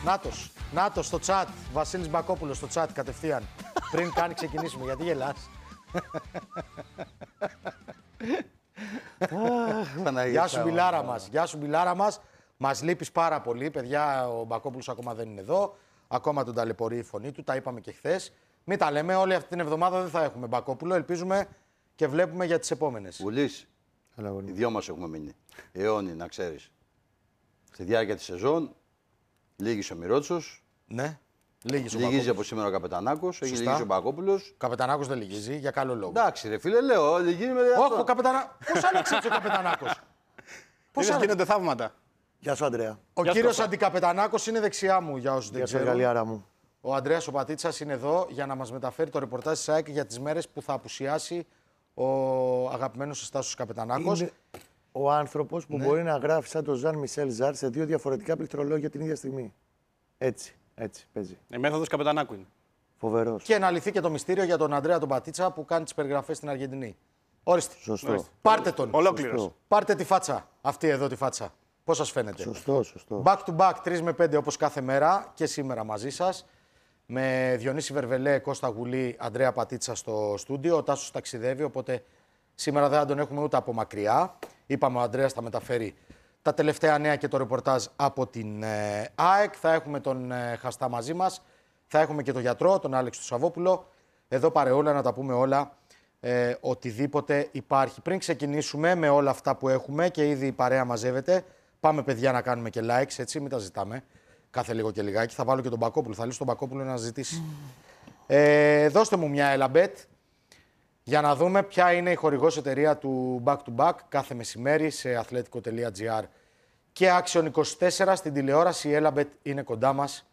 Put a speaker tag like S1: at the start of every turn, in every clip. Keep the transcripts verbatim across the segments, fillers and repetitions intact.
S1: Νάτος, Νάτος στο chat. Βασίλης Μπακόπουλος στο chat κατευθείαν. Πριν καν ξεκινήσουμε. Γιατί γελάς? Γεια σου Μπιλάρα μας. Γεια σου Μπιλάρα μας. Μας λείπεις πάρα πολύ. Παιδιά, ο Μπακόπουλος ακόμα δεν είναι εδώ. Ακόμα τον ταλαιπωρεί η φωνή του. Τα είπαμε και χθες. Μην τα λέμε. Όλη αυτή την εβδομάδα δεν θα έχουμε Μπακόπουλο. Ελπίζουμε και βλέπουμε για τις επόμενες.
S2: Ουλής, οι δυο μας έχουμε μείνει. Αιώνι, να ξέρεις. Στη διάρκεια της σεζόν, λύγησε ο Μιρότσος.
S1: Ναι. Λύγησε ο
S2: Λυγίζει από σήμερα ο Καπετανάκος. Έχει λυγίσει ο Μπακόπουλος.
S1: Ο Καπετανάκος δεν λυγίζει, για καλό λόγο.
S2: Εντάξει, ρε φίλε, λέω. Λυγίζει με αυτό.
S1: Όχι, ο Καπετανάκος. Πώς άλλαξε έτσι ο Καπετανάκος?
S3: Πώς γίνονται θαύματα.
S4: Γεια σου, Αντρέα.
S1: Ο κύριος Αντικαπετανάκος είναι δεξιά μου, για όσους δεν
S4: Γεια σου,
S1: ξέρουν.
S4: γαλιάρα μου.
S1: Ο Ανδρέας ο Πατίτσας είναι εδώ για να μας μεταφέρει το ρεπορτάζ της ΑΕΚ για τις μέρες που θα απουσιάσει ο αγαπημένος Στάσος Καπετανάκος.
S4: Είναι ο άνθρωπος που
S1: Ναι.
S4: μπορεί να γράφει σαν τον Ζαν Μισελ Ζαρ σε δύο διαφορετικά πληκτρολόγια την ίδια στιγμή. Έτσι, έτσι παίζει.
S3: Η μέθοδος Καπετανάκου είναι.
S4: Φοβερός.
S1: Και να λυθεί και το μυστήριο για τον Ανδρέα τον Πατίτσα που κάνει τις περιγραφές στην Αργεντινή. Ορίστε.
S4: Σωστό.
S1: Πάρτε τον.
S3: Ολόκληρος.
S4: Σωστό.
S1: Πάρτε τη φάτσα. Αυτή εδώ τη φάτσα. Πώς σας φαίνεται?
S4: Σωστό, σωστό.
S1: Back to back, τρεις με πέντε όπως κάθε μέρα και σήμερα μαζί σας. Με Διονύση Βερβελέ, Κώστα Γουλή, Ανδρέα Πατίτσα στο στούντιο. Ο Τάσος ταξιδεύει, οπότε σήμερα δεν θα τον έχουμε ούτε από μακριά. Είπαμε ο Ανδρέας θα μεταφέρει τα τελευταία νέα και το ρεπορτάζ από την ε, ΑΕΚ. Θα έχουμε τον ε, Χαστά μαζί μας. Θα έχουμε και τον γιατρό, τον Άλεξ του Σαββόπουλο. Εδώ παρεόλα να τα πούμε όλα. Ε, οτιδήποτε υπάρχει. Πριν ξεκινήσουμε με όλα αυτά που έχουμε και ήδη η παρέα μαζεύεται, πάμε παιδιά να κάνουμε και likes, έτσι, μην τα ζητάμε κάθε λίγο και λιγάκι. Θα βάλω και τον Μπακόπουλο, θα λύσω τον Μπακόπουλο να ζητήσει. Ε, δώστε μου μια Ελαμπέτ για να δούμε ποια είναι η χορηγός εταιρεία του Back to Back κάθε μεσημέρι σε αθλέτικο τελεία τζι άρ και Action είκοσι τέσσερα στην τηλεόραση. Η Ελαμπέτ είναι κοντά μας.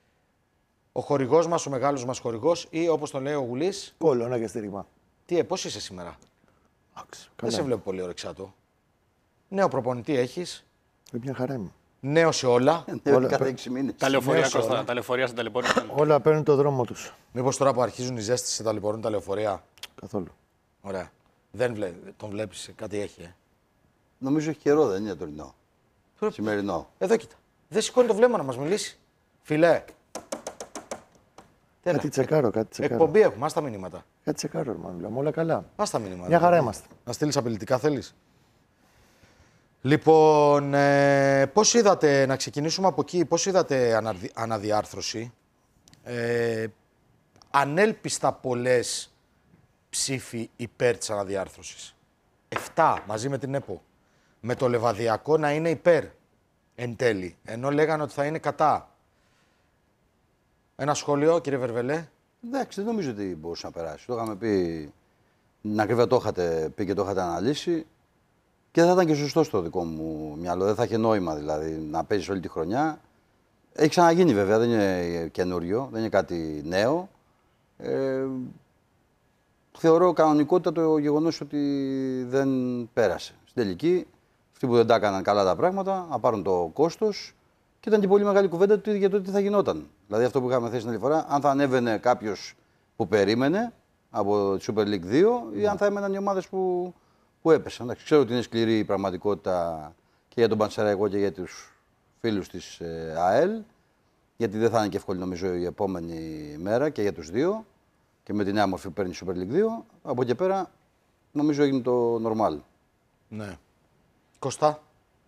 S1: Ο χορηγός μας, ο μεγάλος μας χορηγός ή όπως τον λέει ο Γουλής.
S4: Κόλλωνα και στήριγμα.
S1: Τι, ε, πώς είσαι σήμερα?
S4: Άξι,
S1: Δεν σε βλέπω πολύ ωρεξάτο. Νέο προπονητή έχεις.
S4: Ε, μια χαρά είμαι.
S1: Νέο σε όλα.
S2: Όλα κάθε έξι μήνες.
S3: Τα λεωφορεία,
S1: Μέσω,
S3: Κώστα.
S1: όλα.
S3: Τα λεωφορεία στην ταλαιπωρία.
S4: Όλα παίρνουν το δρόμο τους.
S1: Μήπως τώρα που αρχίζουν οι ζέστες σε ταλαιπωρούν τα λεωφορεία.
S4: Καθόλου.
S1: Ωραία. Δεν βλέ... τον βλέπεις, κάτι έχει. Ε.
S2: Νομίζω έχει καιρό, δεν είναι τωρινό. Σημερινό.
S1: Εδώ κοίτα. Δεν σηκώνει το βλέμμα να μας μιλήσει. Φιλέ. Τέλα.
S4: Κάτι τσεκάρω, κάτι τσεκάρω.
S1: Εκπομπή έχουμε, ας τα μηνύματα.
S4: Κάτι τσεκάρω, ρε, μιλάμε όλα καλά.
S1: Ας τα μηνύματα.
S4: Μια χαρά είμαστε.
S1: Να στείλεις απειλητικά θέλεις? Λοιπόν, ε, πώς είδατε, να ξεκινήσουμε από εκεί, πώς είδατε αναδι... αναδιάρθρωση. Ε, ανέλπιστα πολλές ψήφοι υπέρ της αναδιάρθρωσης. Εφτά μαζί με την ΕΠΟ. Με το Λεβαδιακό να είναι υπέρ εν τέλει. Ενώ λέγανε ότι θα είναι κατά. Ένα σχόλιο, κύριε Βερβελέ.
S2: Εντάξει, δεν νομίζω ότι μπορούσε να περάσει. Το είχαμε πει. Να ακριβά το είχατε πει και το είχατε αναλύσει. Και θα ήταν και σωστό στο δικό μου μυαλό. Δεν θα είχε νόημα δηλαδή να παίζει όλη τη χρονιά. Έχει ξαναγίνει βέβαια, δεν είναι καινούριο, δεν είναι κάτι νέο. Ε, θεωρώ κανονικότητα το γεγονός ότι δεν πέρασε. Στην τελική, αυτοί που δεν τα έκαναν καλά τα πράγματα, να πάρουν το κόστος. Και ήταν και πολύ μεγάλη κουβέντα για το τι θα γινόταν. Δηλαδή αυτό που είχαμε θέσει την άλλη φορά, αν θα ανέβαινε κάποιος που περίμενε από τη Super League δύο ή αν θα έμεναν οι ομάδες που, που έπεσαν. Εντάξει, ξέρω ότι είναι σκληρή η πραγματικότητα και για τον Πανσεραϊκό και για τους φίλους της ε, ΑΕΛ. Γιατί δεν θα είναι και εύκολη νομίζω η επόμενη μέρα και για τους δύο. Και με τη νέα μορφή που παίρνει η Super League δύο. Από εκεί πέρα νομίζω έγινε το normal.
S1: Ναι. Κωστά.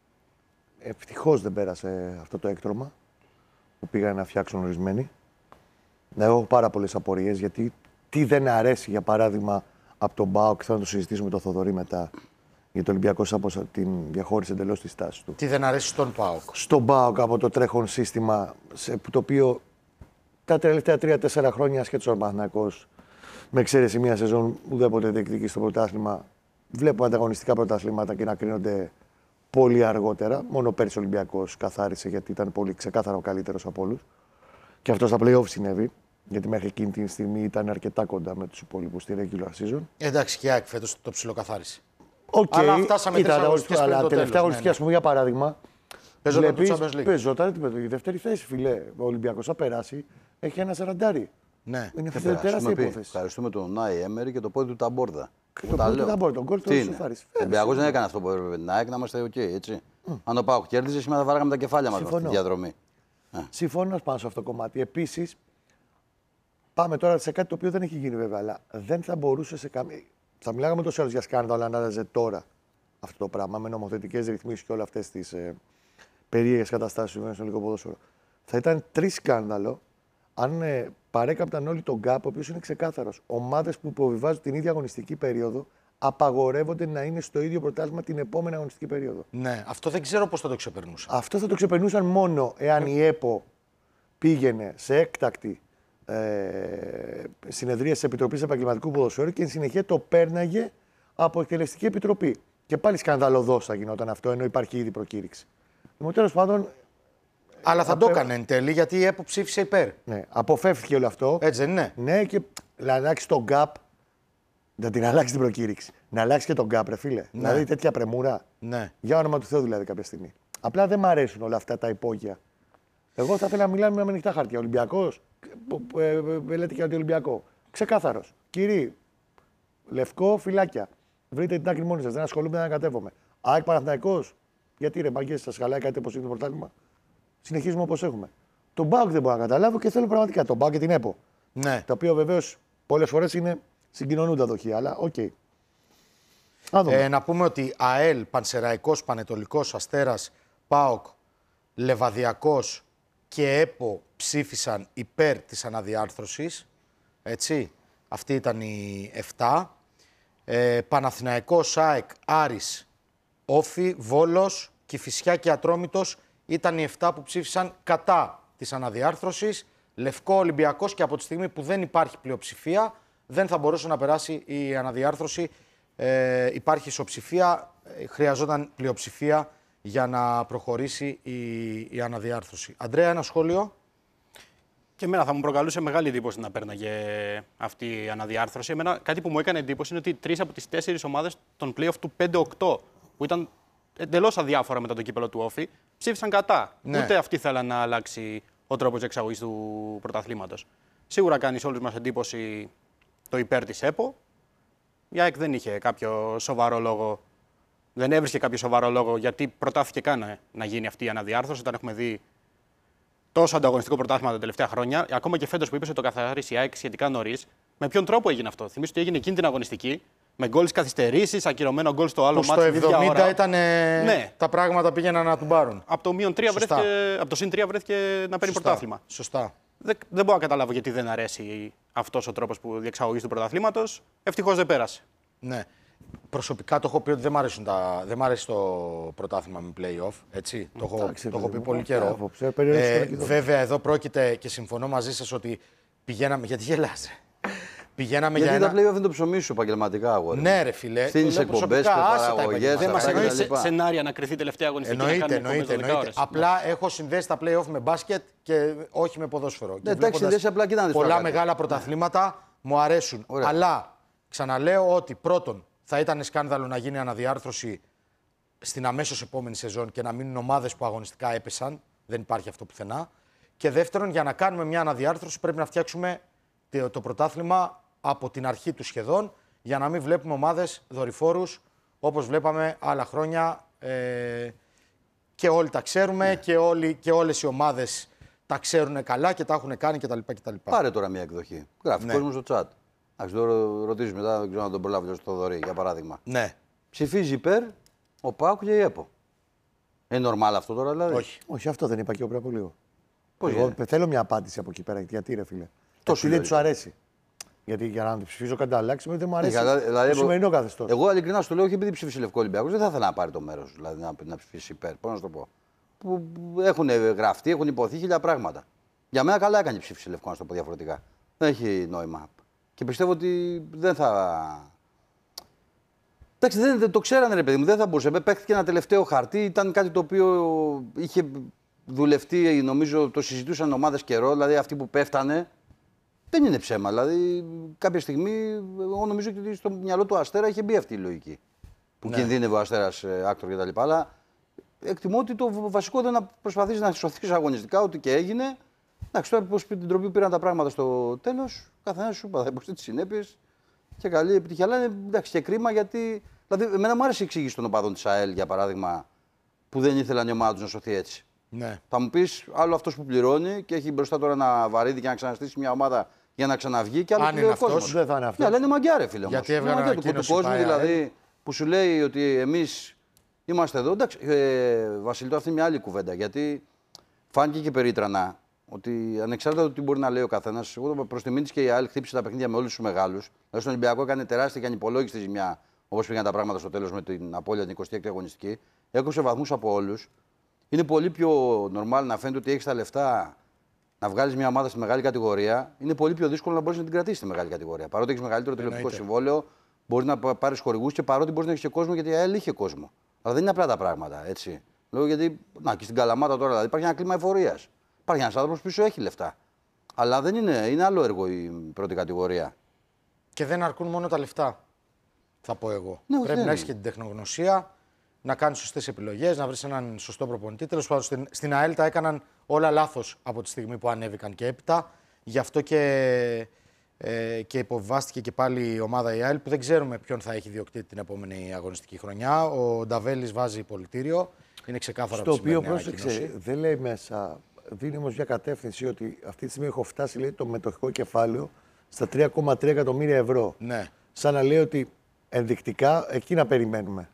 S4: Ευτυχώς δεν πέρασε αυτό το έκτρωμα που πήγαν να φτιάξουν ορισμένοι. Ναι, έχω πάρα πολλές απορίες γιατί τι δεν αρέσει για παράδειγμα από τον ΠΑΟΚ, θα το συζητήσουμε με τον Θοδωρή μετά, γιατί ο Ολυμπιακός από την διαχώρισε εντελώς τη στάση του.
S1: Τι δεν αρέσει στον ΠΑΟΚ?
S4: Στον ΠΑΟΚ από το τρέχον σύστημα, σε, το οποίο τα τελευταία τρία τέσσερα χρόνια ασχέτως ο Παναθηναϊκός, με εξαίρεση μια σεζόν ουδέποτε διεκδικεί στο πρωτάθλημα, βλέπω ανταγωνιστικά πρωταθλήματα και να κρίνονται πολύ αργότερα. Μόνο πέρυσι ο Ολυμπιακός καθάρισε γιατί ήταν πολύ ξεκάθαρα ο καλύτερος από όλους. Και αυτό στα play-off συνέβη, γιατί μέχρι εκείνη τη στιγμή ήταν αρκετά κοντά με τους υπόλοιπους στη regular season.
S1: Εντάξει, και η ΑΕΚ φέτος το ψιλοκαθάρισε.
S4: Οκ,
S1: Αλλά φτάσαμε τρεις αγωνιστικές πριν
S4: αλλά
S1: το
S4: τελευταία
S1: τέλος,
S4: αγωνιστική,
S1: ναι,
S4: ας πούμε, για παράδειγμα,
S1: Παίζονταν το
S4: βλέπεις,
S1: Champions League.
S4: παίζονταν η δεύτερη θέση, φιλέ. Ο Ολυμπιακός θα περάσει, έχει ένα σαραντάρι.
S1: Ναι.
S4: Είναι
S2: Ε,
S4: τεράστια
S2: ευχαριστούμε, πει.
S4: υπόθεση.
S2: Ευχαριστούμε τον Νάι Έμερη και το πόδι του Ταμπόρδα.
S4: Το πόδι του Ταμπόρδα, τον γκολ του Σουφάρης.
S2: Ο Ολυμπιακός δεν έκανε αυτό που έπρεπε να έκανε, να είμαστε οκ, έτσι. Mm. Αν ο ΠΑΟΚ κέρδιζε, σήμερα θα βάραγαμε τα κεφάλια μας με αυτή τη διαδρομή. Α.
S4: Συμφωνώ πάνω σε αυτό το κομμάτι. Επίσης, πάμε τώρα σε κάτι το οποίο δεν έχει γίνει βέβαια, αλλά δεν θα μπορούσε σε καμία. Θα μιλάγαμε τόσο άλλως για σκάνδαλο αν άλλαζε τώρα αυτό το πράγμα με νομοθετικές ρυθμίσεις και όλα αυτές τις ε, περίεργες καταστάσεις που στο ελληνικό ποδόσφαιρο. Θα ήταν τρεις σκάνδαλο αν ε, παρέκαπταν όλοι τον γκάπ, ο οποίος είναι ξεκάθαρος. Ομάδες που υποβιβάζουν την ίδια αγωνιστική περίοδο απαγορεύονται να είναι στο ίδιο πρωτάθλημα την επόμενη αγωνιστική περίοδο.
S1: Ναι, αυτό δεν ξέρω πώς θα το ξεπερνούσαν.
S4: Αυτό θα το ξεπερνούσαν μόνο εάν η ΕΠΟ πήγαινε σε έκτακτη ε, συνεδρία της Επιτροπής Επαγγελματικού Ποδοσφαίρου και εν συνεχεία το πέρναγε από εκτελεστική επιτροπή. Και πάλι σκανδαλωδώς θα γινόταν αυτό, ενώ υπάρχει ήδη προκήρυξη. Λοιπόν, τέλος πάντων.
S1: Αλλά θα
S4: απε...
S1: το έκανε εν τέλει, γιατί η ΕΠΟ ψήφισε υπέρ.
S4: Ναι, αποφεύθηκε όλο αυτό.
S1: Έτσι δεν είναι?
S4: Ναι, και να αλλάξει τον γκάπ. Να την αλλάξει την προκήρυξη. Να αλλάξει και τον γκάπ, ρε φίλε. Ναι. Δηλαδή τέτοια πρεμούρα.
S1: Ναι.
S4: Για όνομα του Θεού δηλαδή κάποια στιγμή. Απλά δεν μ' αρέσουν όλα αυτά τα υπόγεια. Εγώ θα ήθελα να μιλάμε με ανοιχτά χαρτιά. Ολυμπιακός. Λέτε και Ολυμπιακό. Ξεκάθαρος. Κύριοι, λευκό, φυλάκια. Βρείτε την άκρη μόνοι σας. Δεν ασχολούμαι, δεν ανακατεύομαι. ΑΕΚ Παναθηναϊκός. Γιατί ρε μπαγκές, σας χαλάει κάτι όπως είναι το πρωτάθλημα. Συνεχίζουμε όπως έχουμε. Τον ΜΠΑΟΚ δεν μπορώ να καταλάβω και θέλω πραγματικά τον ΜΠΑΟΚ και την ΕΠΟ.
S1: Ναι.
S4: Το οποίο βεβαίως πολλές φορές είναι συγκοινωνούντα δοχεία, αλλά οκ. Okay.
S1: Ε, να πούμε ότι ΑΕΛ, Πανσεραϊκός, Πανετολικός, Αστέρας, ΠΑΟΚ, Λεβαδιακός και ΕΠΟ ψήφισαν υπέρ της αναδιάρθρωσης. Έτσι. Αυτή ήταν η επτά. Ε, Παναθηναϊκός, ΑΕΚ, Άρης, Όφη, Βόλος, Κηφισιά και Ατρόμητος ήταν οι επτά που ψήφισαν κατά της αναδιάρθρωσης. Λευκό, Ολυμπιακός, και από τη στιγμή που δεν υπάρχει πλειοψηφία δεν θα μπορούσε να περάσει η αναδιάρθρωση. Ε, υπάρχει ισοψηφία, ε, χρειαζόταν πλειοψηφία για να προχωρήσει η, η αναδιάρθρωση. Αντρέα, ένα σχόλιο.
S3: Και εμένα θα μου προκαλούσε μεγάλη εντύπωση να πέρναγε αυτή η αναδιάρθρωση. Εμένα κάτι που μου έκανε εντύπωση είναι ότι τρεις από τις τέσσερις ομάδες των play-off του πέντε οκτώ, που ήταν εντελώς αδιάφορα μετά το κύπελο του Όφη, ψήφισαν κατά.
S1: Ναι.
S3: Ούτε αυτοί θέλαν να αλλάξει ο τρόπος εξαγωγής του πρωταθλήματος. Σίγουρα κάνει σε όλους μας εντύπωση το υπέρ της ΕΠΟ. Η ΑΕΚ δεν είχε κάποιο σοβαρό λόγο, δεν έβρισκε κάποιο σοβαρό λόγο γιατί προτάθηκε καν να γίνει αυτή η αναδιάρθρωση, όταν έχουμε δει τόσο ανταγωνιστικό πρωτάθλημα τα τελευταία χρόνια. Ακόμα και φέτος που είπε ότι το καθαρίσει η ΑΕΚ σχετικά νωρίς, με ποιον τρόπο έγινε αυτό? Θυμίζω ότι έγινε εκείνη την αγωνιστική, με γκολ καθυστερήσεις, ακυρωμένο γκολ στο άλλο μάτι.
S1: Στο εβδομήντα ήταν. Ναι. Τα πράγματα πήγαιναν να του πάρουν.
S3: Από το μείον τρία βρέθηκε, από το συν τρία βρέθηκε να παίρνει πρωτάθλημα.
S1: Σωστά.
S3: Δεν, δεν μπορώ να καταλάβω γιατί δεν αρέσει αυτός ο τρόπος που διεξαγωγής του πρωταθλήματος. Ευτυχώς δεν πέρασε.
S1: Ναι. Προσωπικά το έχω πει ότι δεν μ' αρέσει, τα... δεν μ' αρέσει το πρωτάθλημα με play-off. Έτσι. Το έχω, το έχω πει πολύ καιρό. Ε, βέβαια, εδώ πρόκειται και συμφωνώ μαζί σας ότι πηγαίναμε. Γιατί γελάτε? Πηγαίναμε
S2: γιατί
S1: για
S2: τα
S1: ένα...
S2: play-off είναι το ψωμί σου επαγγελματικά, αγόρι.
S1: Ναι, ρε φιλέ.
S2: Στείνεις εκπομπές, παραγωγές.
S3: Δεν μας εννοεί σε, σενάρια να κρυθεί τελευταία αγωνιστική.
S1: Εννοείται, εννοείται. εννοείται. Απλά έχω συνδέσει τα play-off με μπάσκετ και όχι με ποδόσφαιρο.
S2: Ναι, εντάξει, συνδέσει απλά και να δεις
S1: πολλά
S2: κάτι.
S1: μεγάλα πρωταθλήματα μου αρέσουν.
S2: Ωραία.
S1: Αλλά ξαναλέω ότι πρώτον θα ήταν σκάνδαλο να γίνει αναδιάρθρωση στην αμέσως επόμενη σεζόν και να μείνουν ομάδες που αγωνιστικά έπεσαν. Δεν υπάρχει αυτό πουθενά. Και δεύτερον, για να κάνουμε μια αναδιάρθρωση πρέπει να φτιάξουμε το, το πρωτάθλημα από την αρχή του σχεδόν, για να μην βλέπουμε ομάδες δορυφόρους όπως βλέπαμε άλλα χρόνια. Ε, και όλοι τα ξέρουμε, ναι. και, όλοι, και όλες οι ομάδες τα ξέρουν καλά και τα έχουν κάνει κτλ. κτλ.
S2: Πάρε τώρα μια εκδοχή. Γράφει
S1: ναι.
S2: κόσμο στο chat. Εντάξει, το ρωτήσει μετά, δεν ξέρω να τον προλάβει στο Θοδωρή, για παράδειγμα.
S1: Ναι.
S2: Ψηφίζει υπέρ ο ΠΑΟΚ και η ΕΠΟ. Είναι normal αυτό τώρα, δηλαδή?
S1: Όχι.
S4: Όχι, αυτό δεν είπα και εγώ πριν από λίγο.
S2: Πώς
S4: Εγώ
S2: γίνεται?
S4: θέλω μια απάντηση από εκεί πέρα. Γιατί, ρε φίλε?
S2: Τόσο
S4: δεν του αρέσει. Γιατί για να το ψηφίζω κάτι να αλλάξει, δεν μου αρέσει.
S2: Ε, δηλαδή,
S4: το σημερινό καθεστώς.
S2: Εγώ ειλικρινά σου το λέω, όχι επειδή ψήφισε Λευκό Ολυμπιακός, δεν θα ήθελα να πάρει το μέρος, δηλαδή να, να ψηφίσει υπέρ. Πώς να σου το πω. Που έχουν γραφτεί, έχουν υποθεί χίλια πράγματα. Για μένα καλά έκανε η ψήφιση Λευκό, να σου το πω διαφορετικά. Δεν έχει νόημα. Και πιστεύω ότι δεν θα. Εντάξει, δεν, δεν το ξέρανε, ρε παιδί μου, δεν θα μπορούσε. Παίχτηκε ένα τελευταίο χαρτί, ήταν κάτι το οποίο είχε δουλευτεί, νομίζω το συζητούσαν ομάδες καιρό, δηλαδή αυτοί που πέφτανε. Δεν είναι ψέμα. Δηλαδή, κάποια στιγμή, εγώ νομίζω ότι στο μυαλό του Αστέρα είχε μπει αυτή η λογική. Που ναι. κινδύνευε ο Αστέρας άκτορ κτλ. Αλλά εκτιμώ ότι το βασικό ήταν να προσπαθήσει να σωθεί αγωνιστικά, ό,τι και έγινε. Εντάξει, τώρα πώς την τροπή πήραν τα πράγματα στο τέλος, καθένας σου είπα, θα υποστεί τις συνέπειες και καλή επιτυχία. Αλλά είναι εντάξει, και κρίμα γιατί. Δηλαδή, εμένα μου άρεσε η εξήγηση των οπαδών της ΑΕΛ για παράδειγμα, που δεν ήθελαν η ομάδα τους να σωθεί έτσι.
S1: Ναι.
S2: Θα μου πει άλλο αυτό που πληρώνει και έχει μπροστά τώρα ένα βαρύδι και να ξαναστήσει μια ομάδα για να ξαναβγεί και άλλο
S1: Αν
S2: που λέει
S1: είναι
S2: ο κόσμος.
S1: αυτός,
S4: δεν θα είναι αυτό.
S2: Ναι, αλλά είναι μαγκιά, ρε φίλε. Όμως.
S1: Γιατί
S2: Είναι
S1: έβγαλε
S2: μαγκιά του, του
S1: ανακοίνωση
S2: κόσμου
S1: πάει,
S2: δηλαδή που σου λέει ότι εμείς είμαστε εδώ. Εντάξει, ε, Βασίλη, αυτή είναι μια άλλη κουβέντα. Γιατί φάνηκε και περίτρανα ότι ανεξάρτητα του τι μπορεί να λέει ο καθένα, εγώ προ τιμήν τη και η ΑΕΛ χτύπησε τα παιχνίδια με όλου του μεγάλου. Δηλαδή στον Ολυμπιακό έκανε τεράστια και ανυπολόγιστη ζημιά όπω πήγαν τα πράγματα στο τέλο με την απώλεια την εικοστή έκτη αγωνιστική. Έκοψε βαθμού από όλου. Είναι πολύ πιο normal να φαίνεται ότι έχει τα λεφτά να βγάλει μια ομάδα στη μεγάλη κατηγορία. Είναι πολύ πιο δύσκολο να μπορεί να την κρατήσει στη μεγάλη κατηγορία. Παρότι έχει μεγαλύτερο τηλεοπτικό συμβόλαιο, μπορεί να πάρει χορηγού και παρότι μπορεί να έχει και κόσμο, γιατί η ΑΕΛ είχε κόσμο. Αλλά δεν είναι απλά τα πράγματα. Έτσι. Λέω γιατί. Να, και στην Καλαμάτα τώρα δηλαδή υπάρχει ένα κλίμα εφορία. Υπάρχει ένα άνθρωπο πίσω έχει λεφτά. Αλλά δεν είναι, είναι άλλο έργο η πρώτη κατηγορία.
S1: Και δεν αρκούν μόνο τα λεφτά. Θα πω εγώ.
S2: Ναι,
S1: Πρέπει
S2: δεν
S1: να έχει
S2: είναι.
S1: και την τεχνογνωσία, να κάνει σωστέ επιλογέ, να βρει έναν σωστό προπονητή. Τέλος πάντων, στην, στην ΑΕΛ τα έκαναν όλα λάθος από τη στιγμή που ανέβηκαν και έπειτα. Γι' αυτό και, ε, και υποβάστηκε και πάλι η ομάδα η ΑΕΛ που δεν ξέρουμε ποιον θα έχει διοκτήτη την επόμενη αγωνιστική χρονιά. Ο Νταβέλης βάζει πολιτήριο. Είναι ξεκάθαρο
S4: Στο
S1: από τη
S4: οποίο
S1: σημερινή
S4: πρόσεξε,
S1: ανακοίνωση.
S4: δεν λέει μέσα, δίνει όμως μια κατεύθυνση ότι αυτή τη στιγμή έχω φτάσει λέει, το μετοχικό κεφάλαιο στα τρία κόμμα τρία εκατομμύρια ευρώ.
S1: Ναι.
S4: Σαν να λέει ότι ενδεικτικά εκεί να περιμένουμε.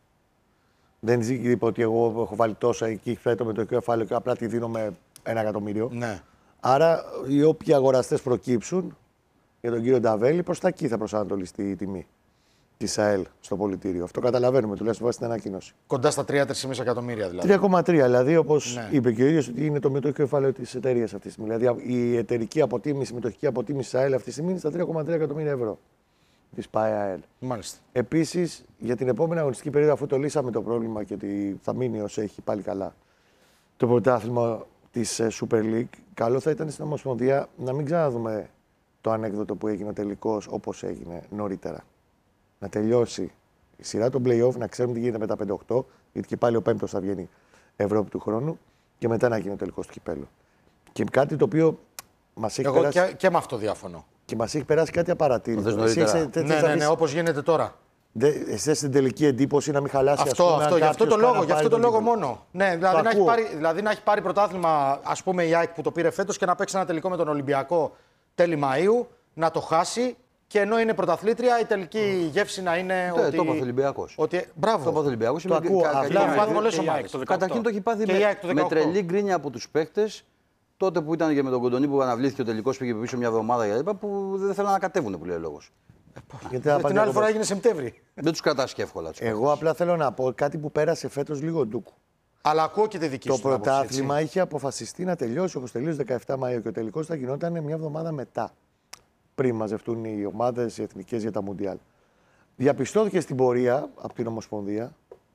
S4: Δεν είπε ότι εγώ έχω βάλει τόσα εκεί, φέρει το μετοχικό κεφάλαιο και απλά τη δίνω με ένα εκατομμύριο.
S1: Ναι.
S4: Άρα οι όποιοι αγοραστές προκύψουν για τον κύριο Νταβέλη, προς τα εκεί θα προσανατολιστεί η τιμή της ΑΕΛ στο πολιτήριο. Αυτό καταλαβαίνουμε τουλάχιστον βάσει την ανακοίνωση.
S1: Κοντά στα τρία κόμμα τρία εκατομμύρια δηλαδή.
S4: τρία κόμμα τρία δηλαδή, όπως
S1: Ναι.
S4: είπε και ο ίδιος, ότι είναι το μετοχικό κεφάλαιο της εταιρείας αυτή τη στιγμή. Δηλαδή η εταιρική αποτίμηση, η μετοχική αποτίμηση της ΑΕΛ αυτή τη στιγμή είναι στα τρία κόμμα τρία εκατομμύρια ευρώ. Της ΠΑΕ ΑΕΛ.
S1: Μάλιστα.
S4: Επίσης, για την επόμενη αγωνιστική περίοδο, αφού το λύσαμε το πρόβλημα και ότι θα μείνει ως έχει πάλι καλά το πρωτάθλημα της Super League, καλό θα ήταν στην Ομοσπονδία να μην ξαναδούμε το ανέκδοτο που έγινε ο τελικός όπως έγινε νωρίτερα. Να τελειώσει η σειρά των play-off, να ξέρουμε τι γίνεται με τα πέντε οκτώ, γιατί και πάλι ο πέμπτος θα βγαίνει Ευρώπη του χρόνου, και μετά να γίνει ο τελικός του κυπέλλου. Και κάτι το οποίο μας έχει
S1: Εγώ
S4: περάσει.
S1: και, και με αυτό διαφωνώ.
S4: Και μας έχει περάσει κάτι απαρατήρητο.
S2: Θες
S4: Εσύ
S2: νωρίτερα.
S4: έχεις- θες
S1: Ναι,
S4: να
S1: ναι,
S4: πεις-
S1: ναι, όπως γίνεται τώρα.
S4: Δε- εσύ έχεις την τελική εντύπωση να μην χαλάσει
S1: Αυτό,
S4: ας πούμε,
S1: αυτό,
S4: αν
S1: γι' αυτό το
S4: κάποιος πάει
S1: λόγο,
S4: να
S1: γι' αυτό
S4: πάρει
S1: το
S4: τον
S1: λόγο
S4: τίτλο.
S1: μόνο. Ναι, δηλαδή να, έχει
S4: ακούω.
S1: πάρει, δηλαδή να έχει πάρει πρωτάθλημα, ας πούμε, η ΑΕΚ που το πήρε φέτος και να παίξει ένα τελικό με τον Ολυμπιακό τέλη Μαΐου, να το χάσει και ενώ είναι πρωταθλήτρια, η τελική γεύση να είναι
S2: Ναι,
S1: ότι.
S2: το έπαθε ο Ολυμπιακός.
S1: Ότι...
S2: Το
S1: Μπράβο.
S2: έπαθε ο Ολυμπιακός.
S4: Το ακούω, απλά
S1: Το έχουν πάθει
S3: Και
S1: πολλές
S3: η ΑΕΚ
S1: ομάδες.
S3: το δεκαοκτώ.
S2: Καταρχήν το έχει πάθει
S1: Και η ΑΕΚ το
S2: με, με
S1: δεκαοκτώ.
S2: τρελή γκρίνια από τους παίκτες. Τότε που ήταν και με τον Κοντονή που αναβλήθηκε ο τελικός, πήγε πίσω μια εβδομάδα για λοιπά, που δεν θέλανε να κατέβουν που λέει ο λόγος.
S4: Γιατί θα
S1: Την
S4: πάνε
S1: άλλη φορά
S4: από-
S1: έγινε Σεπτέμβρη.
S2: Δεν τους κρατάς και εύκολα. Τους
S4: Εγώ απλά θέλω να πω κάτι που πέρασε φέτος λίγο ντούκου.
S1: Αλλά ακούω και τη δική
S4: Το
S1: σου την άποψη,
S4: πρωτάθλημα
S1: έτσι.
S4: είχε αποφασιστεί να τελειώσει όπως τελείωσε δεκαεφτά Μαΐου και ο τελικός θα γινόταν μια εβδομάδα μετά. Πριν μαζευτούν οι ομάδες οι εθνικές για τα Μουντιάλ. Διαπιστώθηκε στην πορεία από την Ομοσπονδία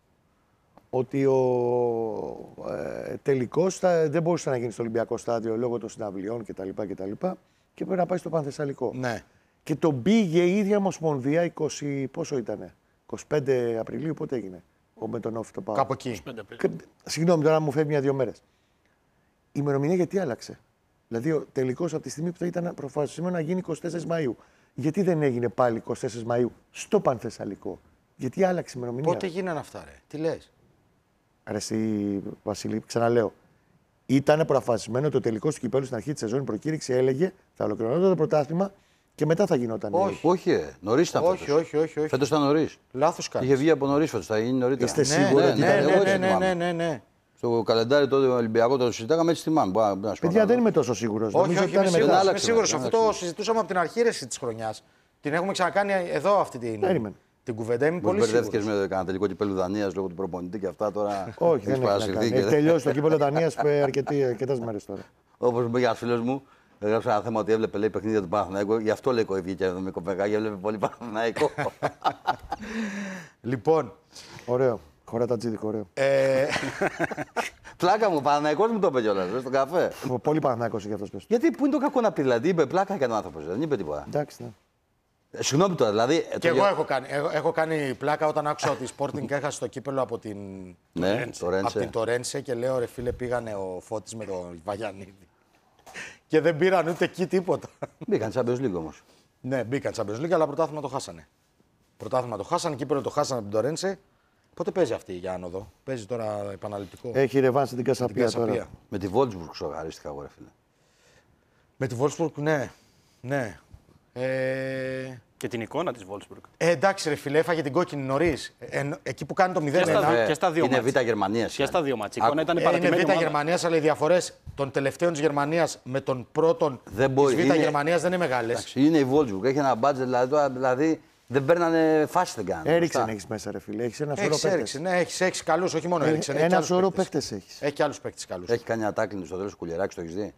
S4: ότι ο ε, τελικός θα, δεν μπορούσε να γίνει στο Ολυμπιακό στάδιο λόγω των συναυλιών κτλ. Και, και, και πρέπει να πάει στο Πανθεσσαλικό.
S1: Ναι.
S4: Και τον πήγε η ίδια Ομοσπονδία είκοσι, πόσο ήτανε, είκοσι πέντε Απριλίου, πότε έγινε, ο με τον Όφη το Πάο.
S1: Κάπου εκεί.
S4: Και- Συγγνώμη, τώρα μου φεύγει μια-δύο μέρες. Η ημερομηνία γιατί άλλαξε. Δηλαδή, ο τελικός από τη στιγμή που θα ήταν προφασισμένο να γίνει εικοστή τέταρτη Μαΐου. Γιατί δεν έγινε πάλι εικοστή τέταρτη Μαΐου στο Πανθεσσαλικό. Γιατί άλλαξε η ημερομηνία.
S1: Πότε γίνανε αυτά, ρε. Τι λες.
S4: Ρε εσύ, Βασίλη, ξαναλέω. Ήταν προφασισμένο το τελικό του κυπέλλου στην αρχή τη σεζόν. Η προκήρυξη έλεγε θα ολοκληρωνόταν το πρωτάθλημα και μετά θα γινόταν.
S1: Όχι.
S2: Όχι, ε, νωρίς ήταν
S1: Όχι,
S2: φέτος.
S1: όχι, όχι, όχι.
S2: Φέτος ήταν νωρίς.
S1: Λάθος κάνεις.
S2: Είχε βγει από νωρίς φέτος, θα γίνει νωρίτερα.
S4: Είστε
S1: Ναι,
S4: σίγουροι
S1: ναι,
S4: ότι
S1: ναι,
S4: ήταν-
S1: ναι,
S2: εγώ
S1: ναι,
S2: έτσι
S1: ναι,
S2: θυμάμαι.
S1: ναι, ναι, ναι.
S2: Στο καλεντάρι τότε ο Ολυμπιακό το συζητάγαμε, έτσι θυμάμαι. Μπορεί να- να σου πω
S4: Παιδιά,
S2: να-
S4: δεν είμαι τόσο σίγουρο.
S1: Όχι, όχι, είμαι
S2: μετά.
S1: σίγουρος, είμαι
S2: άλλαξε
S1: σίγουρος.
S2: μετά,
S1: Αυτό
S2: δεν
S1: το συζητούσαμε από την αρχή ρε, της χρονιάς. Την έχουμε ξανακάνει εδώ αυτή την,
S4: Περίμενε.
S1: την κουβέντα. Είμαι
S2: Μπορεί
S1: πολύ
S2: μπερδεύτηκες
S1: σίγουρος.
S2: με κανένα τελικό κυπέλλου Δανίας λόγω του προπονητή και αυτά τώρα.
S4: Όχι,
S2: έχεις
S4: δεν έχει να
S2: παρασυρθεί
S4: κάνει.
S2: και-
S4: Έχει τελειώσει το κύπελο Δανία αρκετέ μέρε τώρα.
S2: Όπως μου είπε ένα φίλο μου, έγραψε ένα θέμα ότι έβλεπε λέει, παιχνίδια του Παναθηναϊκού. Γι' αυτό λέει βγήκε εδώ με Κοπενχάγη, έβλεπε πολύ Παναθηναϊκό.
S1: Λοιπόν,
S4: Ωραίο. Χωρά τα τζίδι, ωραίο.
S1: ε,
S2: Πλάκα μου, ο Παναθηναϊκός μου το είπε κιόλας, στον καφέ.
S4: Πολύ Παναθηναϊκός έχει αυτός πες.
S2: Γιατί πού είναι το κακό να πει, δηλαδή είπε πλάκα έκανε ο άνθρωπος, δεν είπε τίποτα.
S4: Εντάξει, ναι.
S2: Ε, Συγγνώμη τώρα, δηλαδή.
S1: και εγώ έχω κάνει, έχω, έχω κάνει πλάκα όταν άκουσα ότι η Sporting έχασε το κύπελο από την,
S2: Ναι, το
S1: από
S2: Ρέντσε.
S1: την Τορένσε και λέω ρε φίλε πήγανε ο Φώτης με τον Βαγιανίδη. Και δεν πήραν ούτε εκεί τίποτα.
S2: Μπήκαν Champions League όμως.
S1: Ναι, μπήκαν Champions League, αλλά πρωτάθλημα το χάσανε. Πρωτάθλημα το χάσανε, κύπελο το χάσανε από την Τορένσε. Πότε παίζει αυτή η άνοδο, παίζει τώρα επαναληπτικό.
S4: Έχει ρεβάνς στην Κασαπία τώρα.
S2: Με τη Wolfsburg σοκαρίστηκα εγώ, ρε φίλε.
S1: Με τη Wolfsburg, ναι. ναι. Ε...
S3: Και την εικόνα της Wolfsburg.
S1: Ε, εντάξει, ρε φίλε, έφαγε την κόκκινη νωρίς. Ε, εκεί που κάνει το μηδέν ένα.
S3: Ε, και στα δύο
S2: είναι
S3: μάτς.
S2: Β' Γερμανίας.
S3: Και στα δύο μάτς. Η εικόνα ήταν
S1: Ε,
S3: παρατημένη.
S1: είναι Β'
S3: ομάδα.
S1: Γερμανίας, αλλά οι διαφορές των τελευταίων της Γερμανίας με τον πρώτον
S2: Δεν μπορεί,
S1: της Β'
S2: είναι-
S1: Γερμανίας δεν είναι μεγάλες.
S2: Εντάξει, είναι η Wolfsburg, έχει ένα μπάτζετ, δηλαδή, τώρα, δηλαδή δεν παίρνανε φάση, δεν κάνανε.
S4: Έριξεν
S2: Μπροστά.
S4: έχεις μέσα, ρε φίλε. Έχεις ένα σωρό
S1: Έχεις
S4: παίκτες.
S1: έριξει, ναι, έχεις, έχεις καλούς, όχι μόνο έριξε.
S4: Ε, Ένα σωρό παίκτες έχεις.
S1: Έχει και άλλους παίκτες καλούς.
S2: Έχει κάνει ένα τάκλινγκ στο τέλος του Κουλιεράκη, το έχεις δει.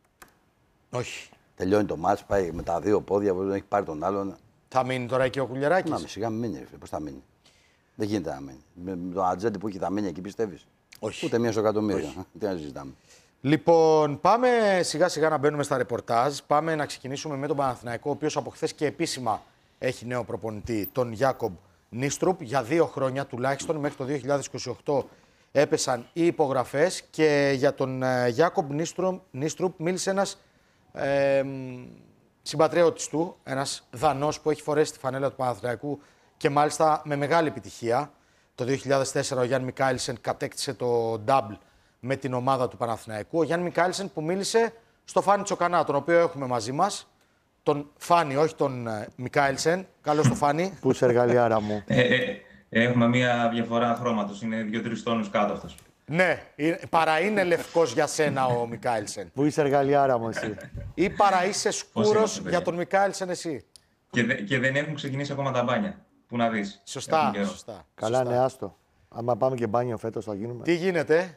S1: Όχι.
S2: Τελειώνει το μάτς, πάει με τα δύο πόδια, που έχει πάρει τον άλλον.
S1: Θα μείνει τώρα εκεί ο Κουλιεράκης.
S2: Να με σιγά μην μείνει, ρε φίλε, πώς θα μείνει. Δεν γίνεται να μείνει. Με, με τον ατζέντη που έχει θα μείνει εκεί, πιστεύεις.
S1: Όχι.
S2: Ούτε μία στο εκατομμύριο. Τι να συζητάμε.
S1: Λοιπόν, πάμε σιγά σιγά να μπαίνουμε στα ρεπορτάζ. Πάμε να ξεκινήσουμε με τον Παναθηναϊκό, ο οποίος από χθες και επίσημα έχει νέο προπονητή, τον Γιάκομπ Νίστρουπ. Για δύο χρόνια τουλάχιστον, μέχρι το δύο χιλιάδες είκοσι οκτώ έπεσαν οι υπογραφές και για τον ε, Γιάκομπ Νίστρουπ μίλησε ένας ε, συμπατριώτης του, ένας Δανός που έχει φορέσει τη φανέλα του Παναθηναϊκού και μάλιστα με μεγάλη επιτυχία. Το δύο χιλιάδες τέσσερα ο Γιάννη Μικάιλσεν κατέκτησε το double με την ομάδα του Παναθηναϊκού. Ο Γιάννη Μικάιλσεν που μίλησε στο Φάνη Τσοκανά, τον οποίο έχουμε μαζί μας. Τον Φάνη, όχι τον ε, Μικάιλσεν. Καλώς το Φάνη.
S4: Πού είσαι εργαλειάρα μου.
S5: Ε, ε, έχουμε μία διαφορά χρώματος. Είναι δύο-τρεις τόνους κάτω αυτός.
S1: Ναι, ε, παρά είναι λευκός για σένα ο Μικάιλσεν.
S4: Πού είσαι εργαλειάρα μου εσύ.
S1: Ή παρά είσαι σκούρος
S5: είμαστε,
S1: για
S5: παιδιά?
S1: τον Μικάιλσεν εσύ.
S5: Και, δε, και δεν έχουν ξεκινήσει ακόμα τα μπάνια. Πού να δεις.
S1: Σωστά,
S5: Έχουν καιρό.
S1: σωστά.
S4: Καλά,
S1: σωστά.
S4: ναι, άστο. Άμα πάμε και μπάνιο φέτος θα γίνουμε.
S1: Τι γίνεται.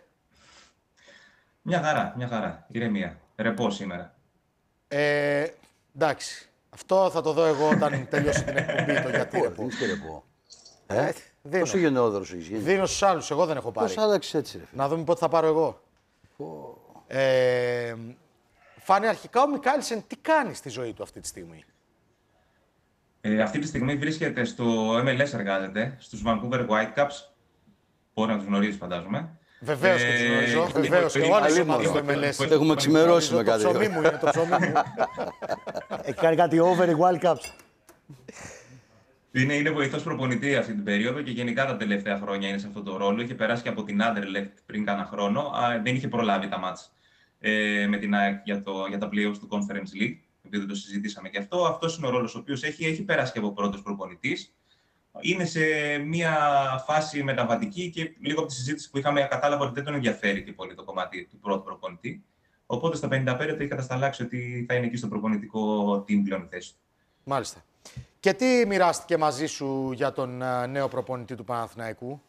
S5: Μια χαρά, μια χαρά. Ηρεμία. Ρεπό σήμερα.
S1: Ε, εντάξει. Αυτό θα το δω εγώ όταν τελειώσει την εκπομπή. Το γιατί ρε, πω.
S2: Δεν ξέρω πω.
S1: Ε, δίνω.
S2: Πόσο γενναιόδωρος έχεις γίνει.
S1: Δίνω στους άλλους. Εγώ δεν έχω πάρει.
S2: Πώς άλλαξες έτσι, ρε φίλε.
S1: Να δούμε πότε θα πάρω εγώ. Ε, Φάνη, αρχικά ο Μικάιλσεν τι κάνει στη ζωή του αυτή τη στιγμή.
S5: Ε, αυτή τη στιγμή βρίσκεται στο εμ ελ ες, εργάζεται, στους Vancouver Whitecaps. Μπορεί να τους γνωρίζεις, φαντάζομαι.
S1: Βεβαίως και τους
S5: Ε,
S1: γνωρίζω.
S5: και-
S1: Βεβαίως και
S5: και-
S1: όλες οι
S5: και-
S1: ομάδες
S5: και-
S1: του εμ ελ ες.
S5: και-
S2: Έχουμε ξημερώσει με
S1: Το
S2: κάτι.
S1: ψωμί μου είναι το ψωμί μου.
S4: Έχει κάνει κάτι over η World Cups.
S5: Είναι, είναι βοηθός προπονητή αυτή την περίοδο και γενικά τα τελευταία χρόνια είναι σε αυτό το ρόλο. Είχε περάσει και από την Anderlecht πριν κάνα χρόνο. Α, δεν είχε προλάβει τα μάτς ε, με την ΑΕΚ για, το, για τα playoffs του Conference League, επειδή το συζητήσαμε και αυτό. Αυτός είναι ο ρόλος ο οποίος έχει, έχει περάσει και από πρώτος προπονητής. Είναι σε μια φάση μεταβατική και λίγο από τη συζήτηση που είχαμε κατάλαβα ότι δεν τον ενδιαφέρει και πολύ το κομμάτι του πρώτου προπονητή. Οπότε στα πενήντα πέντε το έχει κατασταλάξει ότι θα είναι εκεί στο προπονητικό team πλέον η θέση του.
S1: Μάλιστα. Και τι μοιράστηκε μαζί σου για τον ε, νέο προπονητή του Παναθηναϊκού.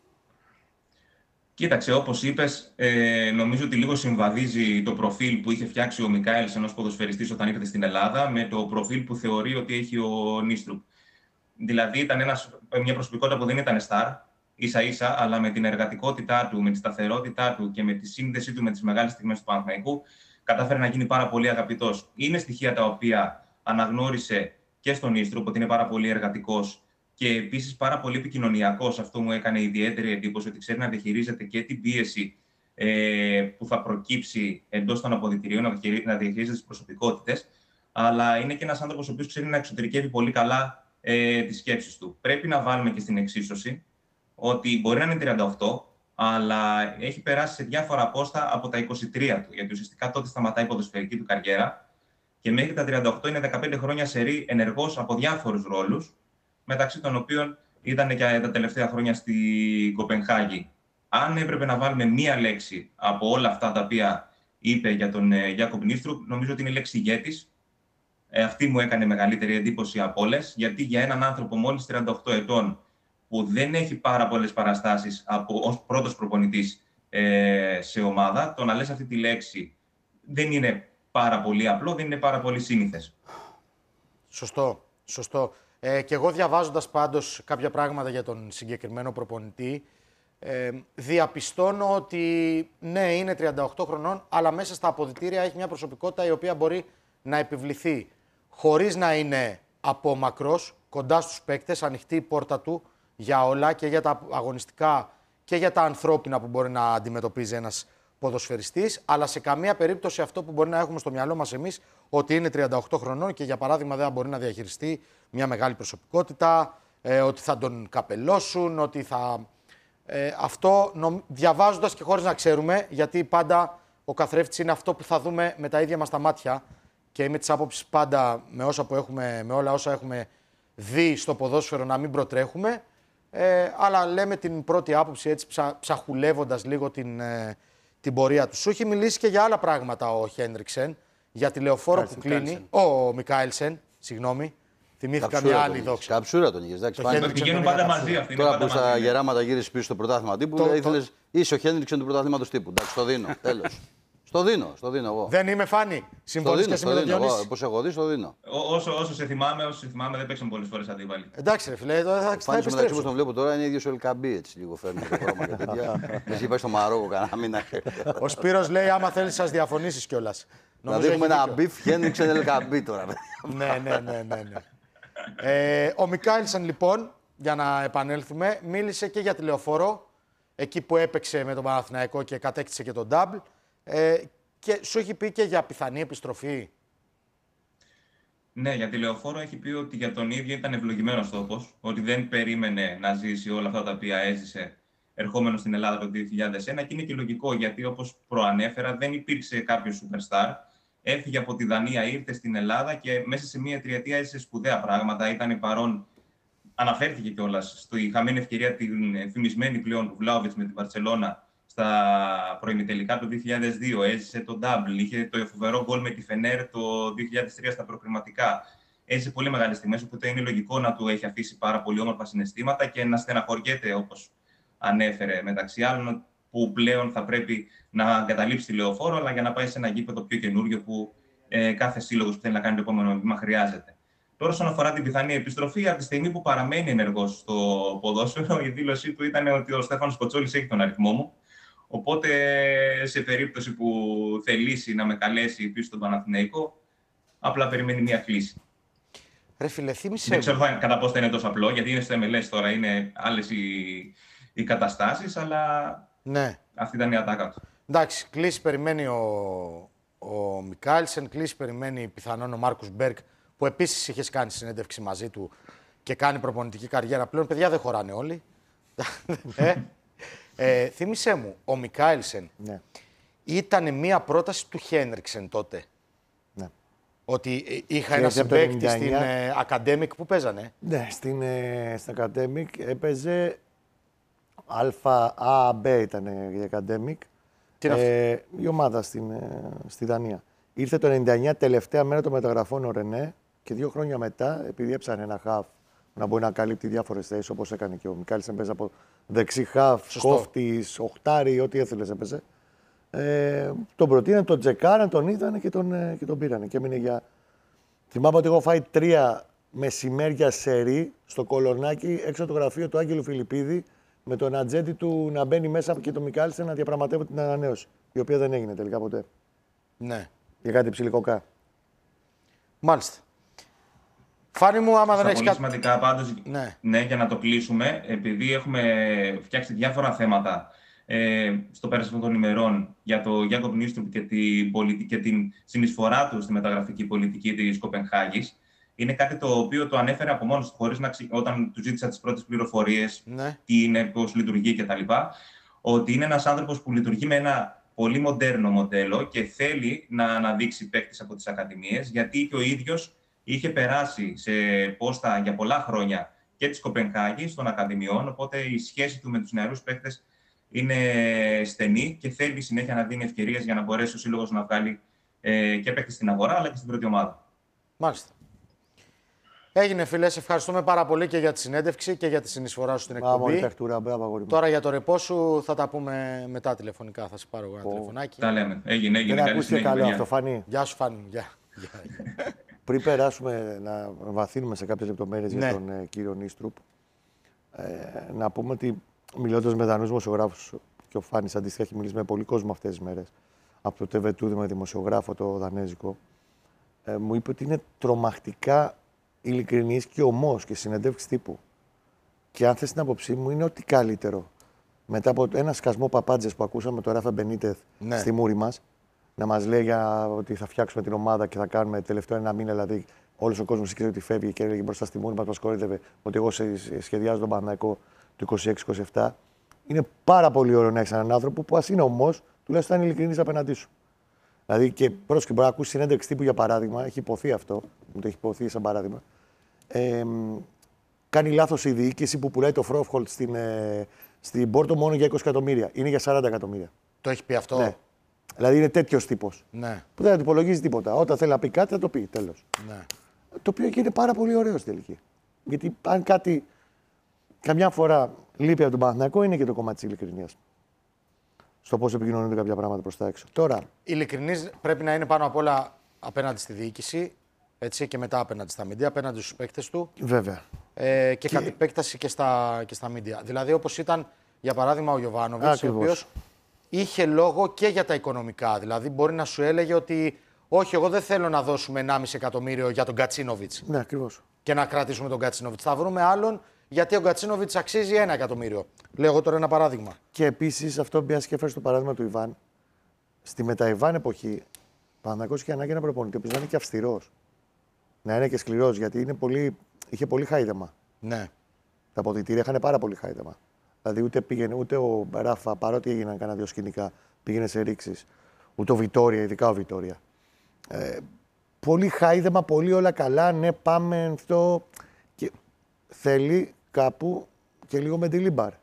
S5: Κοίταξε, όπως είπες, ε, νομίζω ότι λίγο συμβαδίζει το προφίλ που είχε φτιάξει ο Μικάιλσεν ως ποδοσφαιριστής όταν ήρθε στην Ελλάδα με το προφίλ που θεωρεί ότι έχει ο Νίστρουπ. Δηλαδή ήταν ένας, μια προσωπικότητα που δεν ήταν star, ίσα-ίσα, αλλά με την εργατικότητά του, με τη σταθερότητά του και με τη σύνδεσή του με τις μεγάλες στιγμές του Παναθηναϊκού, κατάφερε να γίνει πάρα πολύ αγαπητός. Είναι στοιχεία τα οποία αναγνώρισε και στον Νίστρουπ, ότι είναι πάρα πολύ εργατικός και επίσης πάρα πολύ επικοινωνιακός. Αυτό μου έκανε ιδιαίτερη εντύπωση, ότι ξέρει να διαχειρίζεται και την πίεση ε, που θα προκύψει εντός των αποδυτηρίων, να διαχειρίζεται τις προσωπικότητες, αλλά είναι και ένας άνθρωπος ο οποίος ξέρει να εξωτερικεύει πολύ καλά ε, τις σκέψεις του. Πρέπει να βάλουμε και στην εξίσωση ότι μπορεί να είναι τριάντα οκτώ, αλλά έχει περάσει σε διάφορα πόστα από τα είκοσι τρία του, γιατί ουσιαστικά τότε σταματάει η ποδοσφαιρική του καριέρα και μέχρι τα τριάντα οκτώ είναι δεκαπέντε χρόνια σερί ενεργός από διάφορους ρόλους, μεταξύ των οποίων ήταν και τα τελευταία χρόνια στη Κοπενχάγη. Αν έπρεπε να βάλουμε μία λέξη από όλα αυτά τα οποία είπε για τον Γιάκομπ Νίστρουπ, νομίζω ότι είναι η λέξη ηγέτης. Ε, αυτή μου έκανε μεγαλύτερη εντύπωση από όλες, γιατί για έναν άνθρωπο μόλις τριάντα οκτώ ετών, που δεν έχει πάρα πολλές παραστάσεις από, ως πρώτος προπονητής ε, σε ομάδα, το να λες αυτή τη λέξη δεν είναι πάρα πολύ απλό, δεν είναι πάρα πολύ σύνηθες.
S1: Σωστό, σωστό. Ε, και εγώ διαβάζοντας πάντως κάποια πράγματα για τον συγκεκριμένο προπονητή, ε, διαπιστώνω ότι ναι, είναι τριάντα οκτώ χρονών, αλλά μέσα στα αποδυτήρια έχει μια προσωπικότητα η οποία μπορεί να επιβληθεί χωρίς να είναι απόμακρος, κοντά στους παίκτες, ανοιχτή η πόρτα του για όλα και για τα αγωνιστικά και για τα ανθρώπινα που μπορεί να αντιμετωπίζει ένας ποδοσφαιριστής, αλλά σε καμία περίπτωση αυτό που μπορεί να έχουμε στο μυαλό μας εμείς, ότι είναι τριάντα οκτώ χρονών και για παράδειγμα δεν μπορεί να διαχειριστεί μια μεγάλη προσωπικότητα, ε, ότι θα τον καπελώσουν, ότι θα Ε, αυτό νομ... διαβάζοντας και χωρίς να ξέρουμε, γιατί πάντα ο καθρέφτης είναι αυτό που θα δούμε με τα ίδια μας τα μάτια και είμαι της άποψης πάντα με, όσα που έχουμε, με όλα όσα έχουμε δει στο ποδόσφαιρο να μην προτρέχουμε. Ε, αλλά λέμε την πρώτη άποψη έτσι ψα, ψαχουλεύοντας λίγο την, ε, την πορεία του. Σου έχει μιλήσει και για άλλα πράγματα ο Χένριξεν, για τη λεωφόρο που κλείνει. Ο Μικάελσεν, συγγνώμη. Θυμήθηκα μια άλλη δόξα.
S2: Καψούρα τον είχε.
S5: Πηγαίνουν πάντα μαζί αυτοί.
S2: Τώρα που στα γεράματα γύρισε πίσω στο πρωτάθλημα τύπου, το, ήθελες, το... είσαι ο Χένριξεν του πρωτάθληματος τύπου. Εντάξει, το δίνω. Τέλος. Στο δίνω, στο δίνω εγώ.
S1: Δεν είμαι φάνη. Συμφωνείς και εσύ με τον Διονύση?
S2: Πώς έχω δει, στο δίνω.
S5: Όσο, όσο σε θυμάμαι, όσο σε θυμάμαι, δεν παίξαν πολλές φορές αντίπαλοι.
S1: Εντάξει, ρε φίλε, θα
S2: επιστρέψω. Μεταξύ που τον βλέπω τώρα είναι ίδιος ο Ελκαμπή, έτσι λίγο φέρνει το χρώμα και τέτοια. Εσύ πάει στο Μαρόκο κανένα μήνα.
S1: Ο Σπύρος λέει: άμα θέλεις, σας διαφωνήσεις κιόλας.
S2: Δηλαδή έχουμε ένα μπιφ Χένριξεν Ελκαμπή τώρα.
S1: Ναι, ναι, ναι, ναι. Ε, ο Μικάελσεν, λοιπόν, για να επανέλθουμε, μίλησε και για τη λεωφόρο, εκεί που έπαιξε με τον Παναθηναϊκό και κατέκτησε και τον ντάμπλ. Ε, και σου έχει πει και για πιθανή επιστροφή.
S5: Ναι, για τη λεωφόρο έχει πει ότι για τον ίδιο ήταν ευλογημένος τόπος, ότι δεν περίμενε να ζήσει όλα αυτά τα οποία έζησε ερχόμενο στην Ελλάδα το δύο χιλιάδες ένα και είναι και λογικό, γιατί όπως προανέφερα δεν υπήρξε κάποιο superstar. Έφυγε από τη Δανία, ήρθε στην Ελλάδα και μέσα σε μία τριετία έζησε σπουδαία πράγματα. Ήταν παρόν, αναφέρθηκε κιόλας στη χαμένη ευκαιρία την φημισμένη πλέον του Βλάοβιτς με την Μπαρσελόνα στα προημιτελικά το δύο χιλιάδες δύο. Έζησε το double, είχε το φοβερό γκολ με τη Φενέρ το δύο χιλιάδες τρία στα προκριματικά. Έζησε πολύ μεγάλες στιγμές, οπότε είναι λογικό να του έχει αφήσει πάρα πολύ όμορφα συναισθήματα και να στεναχωριέται, όπως ανέφερε, μεταξύ άλλων, που πλέον θα πρέπει να εγκαταλείψει τη λεωφόρο, αλλά για να πάει σε ένα γήπεδο πιο καινούριο που ε, κάθε σύλλογος που θέλει να κάνει το επόμενο βήμα χρειάζεται. Τώρα, όσον αφορά την πιθανή επιστροφή, από τη στιγμή που παραμένει ενεργός στο ποδόσφαιρο, η δήλωσή του ήταν ότι ο Στέφανος Κοτσόλης έχει τον αριθμό μου. Οπότε, σε περίπτωση που θελήσει να με καλέσει πίσω στον Παναθηναϊκό, απλά περιμένει μία κλίση.
S1: Ρε φίλε, θύμισε.
S5: Δεν ξέρω κατά πώς θα είναι τόσο απλό, γιατί είναι στο εμ ελ ες τώρα, είναι άλλες οι, οι καταστάσεις, αλλά
S1: ναι.
S5: Αυτή ήταν η ατάκα του.
S1: Εντάξει, κλίση περιμένει ο, ο Μικάελσεν, κλίση περιμένει πιθανόν ο Μάρκους Μπέρκ, που επίσης είχε κάνει συνέντευξη μαζί του και κάνει προπονητική καριέρα. Πλέον, παιδιά, δεν χωράνε όλοι. ε, ε, θύμισέ μου, ο Μικάελσεν
S4: ναι.
S1: ήταν μία πρόταση του Χένριξεν τότε.
S4: Ναι.
S1: Ότι είχα ένα συμπαίκτη στην ε, Academic που παίζανε.
S4: Ναι, στην, ε, στην Academic έπαιζε Α, Α, Μπ ήταν η Academic.
S1: Τι είναι
S4: ε, αυτό? Η ομάδα στην, ε, στη Δανία. Ήρθε το ενενήντα εννιά, τελευταία μέρα των μεταγραφών ο Ρενέ και δύο χρόνια μετά, επειδή έψανε ένα χαφ να μπορεί να καλύπτει διάφορες θέσεις, όπως έκανε και ο Μικάλης, έπαιζε από δεξί χαφ, κόφτης, οχτάρι, ό,τι έθελες έπαιζε. Ε, τον προτείναν, τον τσεκάραν, τον είδανε και τον, ε, και τον πήρανε. Και έμεινε για... Θυμάμαι ότι έχω φάει τρία μεσημέρια σερί στο Κολονάκι, έξω από το γραφείο του Άγγελου Φιλιππίδη, με τον ατζέντη του να μπαίνει μέσα και τον Μικάλισεν να διαπραγματεύουν την ανανέωση. Η οποία δεν έγινε τελικά ποτέ.
S1: Ναι.
S4: Για κάτι ψιλικοκά.
S1: Μάλιστα. Φάνη μου, άμα δεν
S5: έχει
S1: κάτι...
S5: Πολύ σημαντικά πάντως,
S1: ναι.
S5: ναι, για να το κλείσουμε, επειδή έχουμε φτιάξει διάφορα θέματα ε, στο πέρασμα των ημερών για το Γιάκοβ Νίστρουπ και, και την συνεισφορά του στη μεταγραφική πολιτική της Κοπενχάγης, είναι κάτι το οποίο το ανέφερε από μόνος του, χωρίς να ξε... όταν του ζήτησα τις πρώτες πληροφορίες, ναι. τι είναι, πώς λειτουργεί κτλ. Ότι είναι ένας άνθρωπος που λειτουργεί με ένα πολύ μοντέρνο μοντέλο και θέλει να αναδείξει παίκτες από τις ακαδημίες, γιατί και ο ίδιος είχε περάσει σε πόστα για πολλά χρόνια και της Κοπενχάγης των ακαδημιών, οπότε η σχέση του με τους νεαρούς παίκτες είναι στενή και θέλει συνέχεια να δίνει ευκαιρίες για να μπορέσει ο σύλλογος να βγάλει ε, και παίκτες στην αγορά αλλά και στην πρώτη ομάδα.
S1: Μάλιστα. Έγινε, φίλε, σε ευχαριστούμε πάρα πολύ και για τη συνέντευξη και για τη συνεισφορά σου στην εκπομπή.
S4: Παιχτούρα, μπράβο,
S1: τώρα για το ρεπό σου θα τα πούμε μετά τηλεφωνικά. Θα σε πάρω εγώ ένα oh. τηλεφωνάκι.
S5: Τα λέμε. Έγινε, έγινε.
S4: Δεν ακούστηκε καλό αυτό, Φανή.
S1: Γεια σου, Φανή. Γεια.
S4: Πριν περάσουμε να βαθύνουμε σε κάποιες λεπτομέρειες
S1: ναι.
S4: για τον ε, κύριο Νίστρουπ, ε, να πούμε ότι μιλώντας με δανούς δημοσιογράφους, και ο Φάνης αντίστοιχα έχει μιλήσει με πολύ κόσμο αυτές τις μέρες, από το Τεβετούδη με δημοσιογράφο το δανέζικο, ε, μου είπε ότι είναι τρομακτικά ειλικρινής και ομός και συνεντεύξεις τύπου. Και αν θες την άποψή μου, είναι ό,τι καλύτερο. Μετά από ένα σκασμό παπάντζες που ακούσαμε το Ράφα Μπενίτεθ ναι. στη μούρη μας, να μας λέει για ότι θα φτιάξουμε την ομάδα και θα κάνουμε τελευταίο ένα μήνα, δηλαδή όλος ο κόσμος ήξερε ότι φεύγει και έλεγε μπροστά στη μούρη μας, μας κορύδευε ότι εγώ σχεδιάζω τον Παναθηναϊκό του είκοσι έξι είκοσι επτά. είναι πάρα πολύ ωραίο να έχει έναν άνθρωπο που, ας είναι όμως, τουλάχιστον είναι ειλικρινής απέναντί σου. Δηλαδή, και πρόσεχε, μπορεί να ακούσει συνέντευξη τύπου για παράδειγμα, έχει υποθεί αυτό, μου το έχει υποθεί σαν παράδειγμα. Ε, κάνει λάθος η διοίκηση που πουλάει το Φρόφχολτ στην, ε, στην Πόρτο μόνο για είκοσι εκατομμύρια. Είναι για σαράντα εκατομμύρια.
S1: Το έχει πει αυτό.
S4: Ναι. Δηλαδή είναι τέτοιο τύπο.
S1: Ναι.
S4: Που δεν αντιπολογίζει τίποτα. Όταν θέλει να πει κάτι θα το πει. Τέλος.
S1: Ναι.
S4: Το οποίο και είναι πάρα πολύ ωραίο στην τελική. Γιατί αν κάτι καμιά φορά λείπει από τον Παναθηναϊκό είναι και το κομμάτι της ειλικρινίας. Στο πώς επικοινωνούνται κάποια πράγματα προς τα έξω. Τώρα.
S1: Ειλικρινής πρέπει να είναι πάνω απ' όλα απέναντι στη διοίκηση, έτσι, και μετά απέναντι στα μίντια, απέναντι στους παίκτες του.
S4: Βέβαια.
S1: Ε, και,
S4: Και-
S1: κατ' επέκταση και στα, και στα μίντια. Δηλαδή, όπως ήταν για παράδειγμα ο Γιοβάνοβιτς, ο
S4: Ακριβώς.
S1: οποίος είχε λόγο και για τα οικονομικά. Δηλαδή, μπορεί να σου έλεγε ότι όχι, εγώ δεν θέλω να δώσουμε ενάμιση εκατομμύριο για τον Κατσίνοβιτς
S4: Ναι, ακριβώς.
S1: και να κρατήσουμε τον Κατσίνοβιτς. Θα βρούμε άλλον γιατί ο Κατσίνοβιτς αξίζει ένα εκατομμύριο. Λέω εγώ τώρα ένα παράδειγμα.
S4: Και επίσης αυτό που και έφερε στο παράδειγμα του Ιβάν. Στη μετα-Ιβάν εποχή, ο Παναθηναϊκός είχε ανάγκη ένα προπονητή που να είναι και αυστηρός. Να είναι και σκληρός, γιατί είναι πολύ, είχε πολύ χάιδεμα.
S1: Ναι.
S4: Τα αποδυτήρια είχαν πάρα πολύ χάιδεμα. Δηλαδή ούτε πήγαινε, ούτε ο Ράφα, παρότι έγιναν κανένα δύο σκηνικά, πήγαινε σε ρήξεις. Ούτε ο Βιτόρια, ειδικά ο Βιτόρια. Ε, πολύ χάιδεμα, πολύ όλα καλά. Ναι, πάμε αυτό. Και θέλει κάπου και λίγο με Ντιλίμπαρ.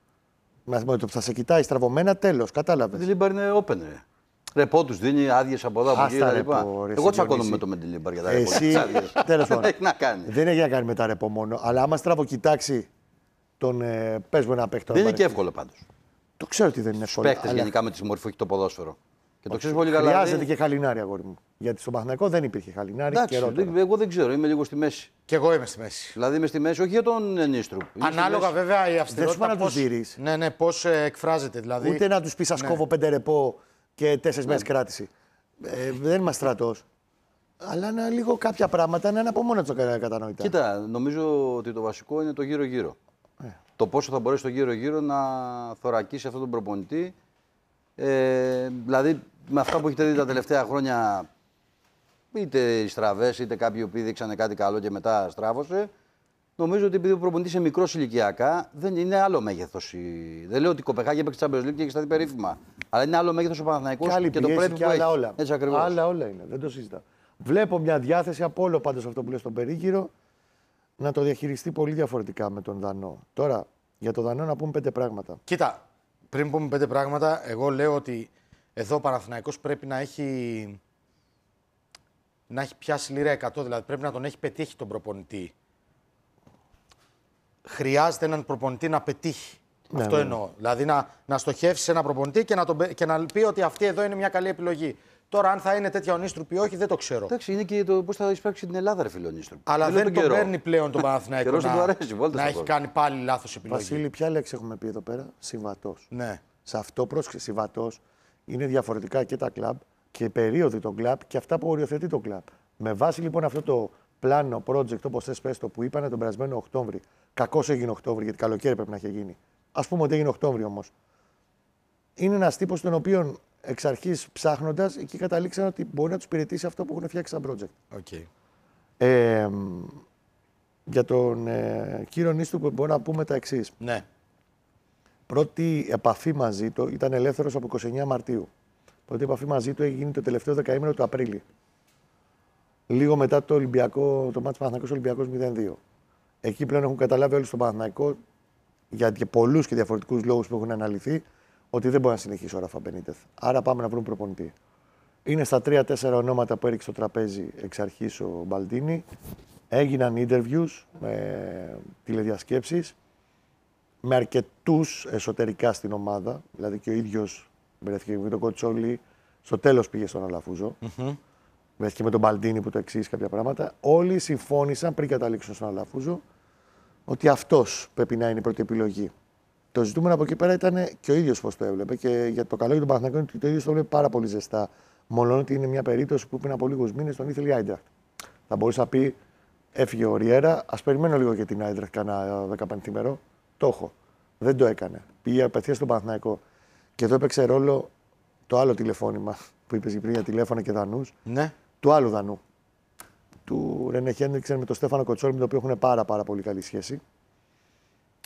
S4: Με το που θα σε κοιτάει στραβωμένα, τέλος. Κατάλαβες.
S2: Ο Μεντιλίμπαρ είναι open. Ρε. Ρεπό του δίνει άδειε από εδώ από εκεί.
S4: Άστα,
S2: κτλ.
S4: ρεπό, ρε,
S2: Εγώ τσακώνομαι
S4: Συντονίση.
S2: με το Μεντιλίμπαρ για τα ρεπό.
S4: Εσύ, τέλος πάντων.
S2: Δεν έχει να κάνει.
S4: Δεν έχει να κάνει με τα ρεπό μόνο. Αλλά άμα στραβοκοιτάξει τον. Ε, πες μου ένα παίχτη.
S2: Δεν είναι και εύκολο πάντω.
S4: Το ξέρω ότι δεν είναι εύκολο.
S2: Παίχτε
S4: αλλά
S2: γενικά με τη συμμορφή που έχει το ποδόσφαιρο. Και το ξέρει πολύ καλά.
S4: χρειάζεται
S2: δεν-
S4: και χαλινάρι, αγόρι μου. Γιατί στον Παναθηναϊκό δεν υπήρχε χαλινάρι.
S2: Εντάξει,
S4: καιρό τώρα.
S2: δεν- εγώ δεν ξέρω, είμαι λίγο στη μέση.
S1: Και εγώ είμαι στη μέση.
S2: Δηλαδή είμαι στη μέση, όχι για τον Νίστρουπ. Είμαι στη
S1: Ανάλογα
S2: μέση.
S1: βέβαια η
S4: Δεν σου
S1: αυστηρότητα.
S4: είπα να τους
S1: πώς-
S4: δείρεις.
S1: Ναι, ναι, πώς ε, εκφράζεται. Δηλαδή,
S4: Ούτε να του πει: Σα κόβω πέντε ρεπό και τέσσερι μέρε κράτηση. Ε, δεν είμαστε στρατό. Αλλά να λίγο κάποια πράγματα να είναι από μόνα του κατανοητά.
S2: Κοίτα, νομίζω ότι το βασικό είναι το γύρω-γύρω. Το πόσο θα μπορέσει το γύρω-γύρω να θωρακίσει αυτόν τον προπονητή. Ε, δηλαδή, με αυτά που έχετε δει τα τελευταία χρόνια, είτε οι στραβές, είτε κάποιοι που δείξανε κάτι καλό και μετά στράβωσε, νομίζω ότι επειδή ο προπονητής είναι μικρός ηλικιακά, δεν είναι άλλο μέγεθος. η- Δεν λέω ότι η Κοπεχάγη έπαιξε Champions League και έχει σταθεί περίφημα. Αλλά είναι άλλο μέγεθος ο Παναθηναϊκός
S4: Και άλλη
S2: και το
S4: πιέση
S2: πρέπει
S4: και
S2: που
S4: άλλα
S2: έχει.
S4: όλα.
S2: Έτσι ακριβώς.
S4: Άλλα όλα είναι. Δεν το συζητάω. Βλέπω μια διάθεση από όλο πάντως αυτό που λέει στον περίγυρο να το διαχειριστεί πολύ διαφορετικά με τον Δανό. Τώρα, για τον Δανό να πούμε πέντε πράγματα.
S1: Κοίτα, πριν πούμε πέντε πράγματα, εγώ λέω ότι εδώ ο Παναθηναϊκός πρέπει να έχει, να έχει πιάσει λίρα εκατό, δηλαδή πρέπει να τον έχει πετύχει τον προπονητή. Χρειάζεται έναν προπονητή να πετύχει.
S4: Ναι,
S1: Αυτό
S4: ναι.
S1: εννοώ. Δηλαδή να, να στοχεύσει σε έναν προπονητή και να, τον, πε- και να πει ότι αυτή εδώ είναι μια καλή επιλογή. Τώρα, αν θα είναι τέτοια ο Νίστρουπ ή όχι, δεν το ξέρω.
S2: Εντάξει, είναι και το πώ θα εισπράξει την Ελλάδα, ρε φίλε ο Νίστρουπ.
S1: Αλλά
S2: Μιλάω
S1: δεν
S2: τον
S1: τον
S2: καιρό.
S1: παίρνει πλέον τον Παναθηναϊκό
S2: Καιρός δεν
S1: να,
S2: του αρέσει, βόλτα
S1: να
S2: στον
S1: έχει
S2: κόσμο.
S1: κάνει πάλι λάθος επιλογή.
S4: Βασίλη, ποια λέξη έχουμε πει εδώ πέρα? Συμβατός.
S1: Ναι.
S4: Σε αυτό πρόσεξε, συμβατός είναι διαφορετικά και τα κλαμπ και οι περίοδοι των κλαμπ και αυτά που οριοθετεί το κλαμπ. Με βάση λοιπόν αυτό το πλάνο, project, όπως θες πες το, που είπανε τον περασμένο Οκτώβρη. Κακώς έγινε Οκτώβρη, γιατί καλοκαίρι πρέπει να είχε γίνει. Ας πούμε ότι έγινε Οκτώβρη όμως. Είναι ένας τύπος τον οποίο εξ αρχής ψάχνοντας εκεί καταλήξαν ότι μπορεί να τους υπηρετήσει αυτό που έχουν φτιάξει σαν project.
S1: Okay.
S4: Ε, για τον ε, κύριο Νίστου που μπορούμε να πούμε τα εξής.
S1: Ναι.
S4: Πρώτη επαφή μαζί του ήταν ελεύθερος από είκοσι εννέα Μαρτίου. Πρώτη επαφή μαζί του έχει γίνει το τελευταίο δεκαήμερο του Απρίλη. Λίγο μετά το, Ολυμπιακό, το μάτς Παναθηναϊκός Ολυμπιακός μηδέν δύο. Εκεί πλέον έχουν καταλάβει όλοι στον Παναθηναϊκό για και πολλούς και διαφορετικούς λόγους που έχουν αναλυθεί ότι δεν μπορεί να συνεχίσει ο Ράφα Μπενίτεθ. Άρα πάμε να βρούμε προπονητή. Είναι στα τρία τέσσερα ονόματα που έριξε στο τραπέζι εξ αρχής ο Μπαλντίνη. Έγιναν interviews με τηλεδιασκέψεις με αρκετούς εσωτερικά στην ομάδα. Δηλαδή και ο ίδιος βρέθηκε με τον Κοτσόλη. Στο τέλος πήγε στον Αλαφούζο.
S1: Mm-hmm.
S4: Βρέθηκε με τον Μπαλντίνη που το εξήγησε κάποια πράγματα. Όλοι συμφώνησαν πριν καταλήξουν στον Αλαφούζο ότι αυτός πρέπει να είναι η πρώτη επιλογή. Το ζητούμενο από εκεί πέρα ήταν και ο ίδιος πώς το έβλεπε. Και για το καλό για τον Παναθηναϊκό είναι ότι το ίδιο το έβλεπε πάρα πολύ ζεστά. Μόνο ότι είναι μια περίπτωση που πριν από λίγους μήνες τον ήθελε η Άιντραχτ. Θα μπορούσε να πει έφυγε ο Ριέρα, ας περιμένω λίγο για την Άιντραχτ κάνα δεκαπεντήμερο. Το έχω. Δεν το έκανε. Πήγε απευθείας στον Παναθηναϊκό. Και εδώ έπαιξε ρόλο το άλλο τηλεφώνημα που είπε πριν για τηλέφωνα και δανούς.
S1: Ναι.
S4: Του άλλου δανού. Του Ρενέ Χέντριξεν με τον Στέφανο Κοτσόλη, με τον οποίο έχουν πάρα, πάρα πολύ καλή σχέση.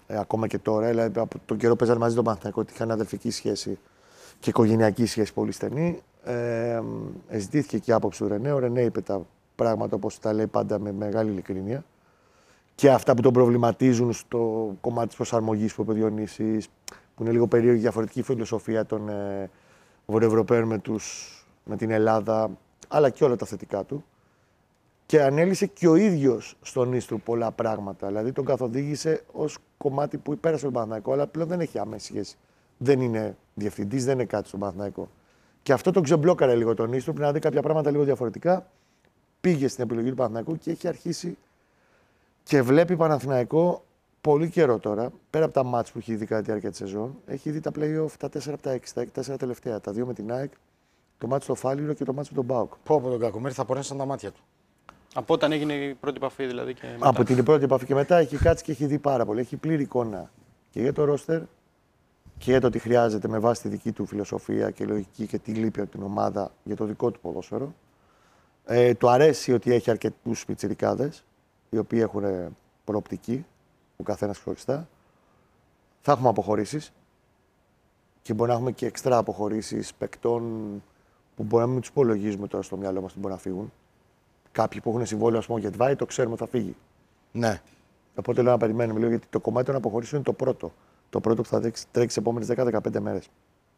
S4: ε, ακόμα και τώρα. Δηλαδή, από τον καιρό παίζανε μαζί τον Παναθηναϊκό, ότι είχαν αδελφική σχέση και οικογενειακή σχέση πολύ στενή. Ε, ε, ζητήθηκε και η άποψη του Ρενέ. Ο Ρενέ είπε τα πράγματα όπως τα λέει πάντα με μεγάλη ειλικρίνεια. Και αυτά που τον προβληματίζουν στο κομμάτι της προσαρμογής που είπε ο Διονύσης, που είναι λίγο περίεργη διαφορετική φιλοσοφία των ε, Βορειοευρωπαίων με, τους, με την Ελλάδα, αλλά και όλα τα θετικά του. Και ανέλησε και ο ίδιος στον Νίστρου πολλά πράγματα. Δηλαδή τον καθοδήγησε ως κομμάτι που πέρασε τον Παναθηναϊκό, αλλά πλέον δεν έχει άμεση σχέση. Δεν είναι διευθυντής, δεν είναι κάτι στον Παναθηναϊκό. Και αυτό τον ξεμπλόκαρε λίγο τον Νίστρου, να δει κάποια πράγματα λίγο διαφορετικά. Πήγε στην επιλογή του Παναθηναϊκού και έχει αρχίσει και βλέπει Παναθηναϊκό πολύ καιρό τώρα. Πέρα από τα μάτς που έχει δει κατά τη διάρκεια της σεζόν, έχει δει τα play-off τα τέσσερα από τα έξι, τα τέσσερα τελευταία. Τα δύο με την ΑΕΚ, το μάτς στο Φάληρο και το μάτς με τον ΠΑΟΚ.
S1: Πω από τον Κακομοίρη θα πονέσαν τα μάτια του.
S3: Από όταν έγινε η πρώτη επαφή δηλαδή και μετά.
S4: Από την πρώτη επαφή και μετά έχει κάτσει και έχει δει πάρα πολύ. Έχει πλήρη εικόνα και για το ρόστερ και για το τι χρειάζεται με βάση τη δική του φιλοσοφία και λογική και τι λείπει από την ομάδα για το δικό του ποδόσφαιρο. Ε, του αρέσει ότι έχει αρκετούς πιτσιρικάδες, οι οποίοι έχουν προοπτική, ο καθένας ξεχωριστά. Θα έχουμε αποχωρήσεις και μπορεί να έχουμε και εξτρά αποχωρήσεις παικτών που μπορεί να μην τους υπολογίζουμε τώρα στο μυαλό μας ότι μπορεί να φύγουν. Κάποιοι που έχουν συμβόλαιο, ας πούμε, για Τβάη, το ξέρουμε ότι θα φύγει.
S1: Ναι.
S4: Οπότε λέω να περιμένουμε λίγο, γιατί το κομμάτι των αποχωρήσεων είναι το πρώτο. Το πρώτο που θα τρέξει τις επόμενες δέκα με δεκαπέντε μέρες.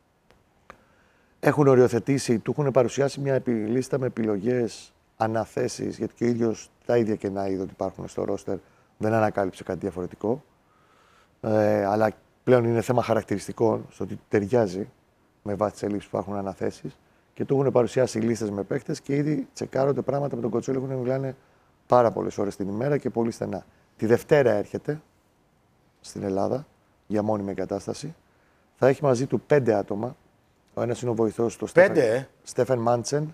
S4: Έχουν οριοθετήσει, του έχουν παρουσιάσει μια λίστα με επιλογές, αναθέσεις, γιατί και ο ίδιος τα ίδια κενά είδε ότι υπάρχουν στο ρόστερ, δεν ανακάλυψε κάτι διαφορετικό. Ε, αλλά πλέον είναι θέμα χαρακτηριστικών, στο ότι ταιριάζει με βάση τις ελλείψεις που έχουν αναθέσεις. Και του έχουν παρουσιάσει λίστες με παίκτες και ήδη τσεκάρονται πράγματα με τον Κοτσόλη. Έχουν μιλάνε πάρα πολλές ώρες την ημέρα και πολύ στενά. Τη Δευτέρα έρχεται στην Ελλάδα για μόνιμη εγκατάσταση. Θα έχει μαζί του πέντε άτομα. Ο ένας είναι ο βοηθός του
S1: Πέντε,
S4: Στέφεν Μάντσεν.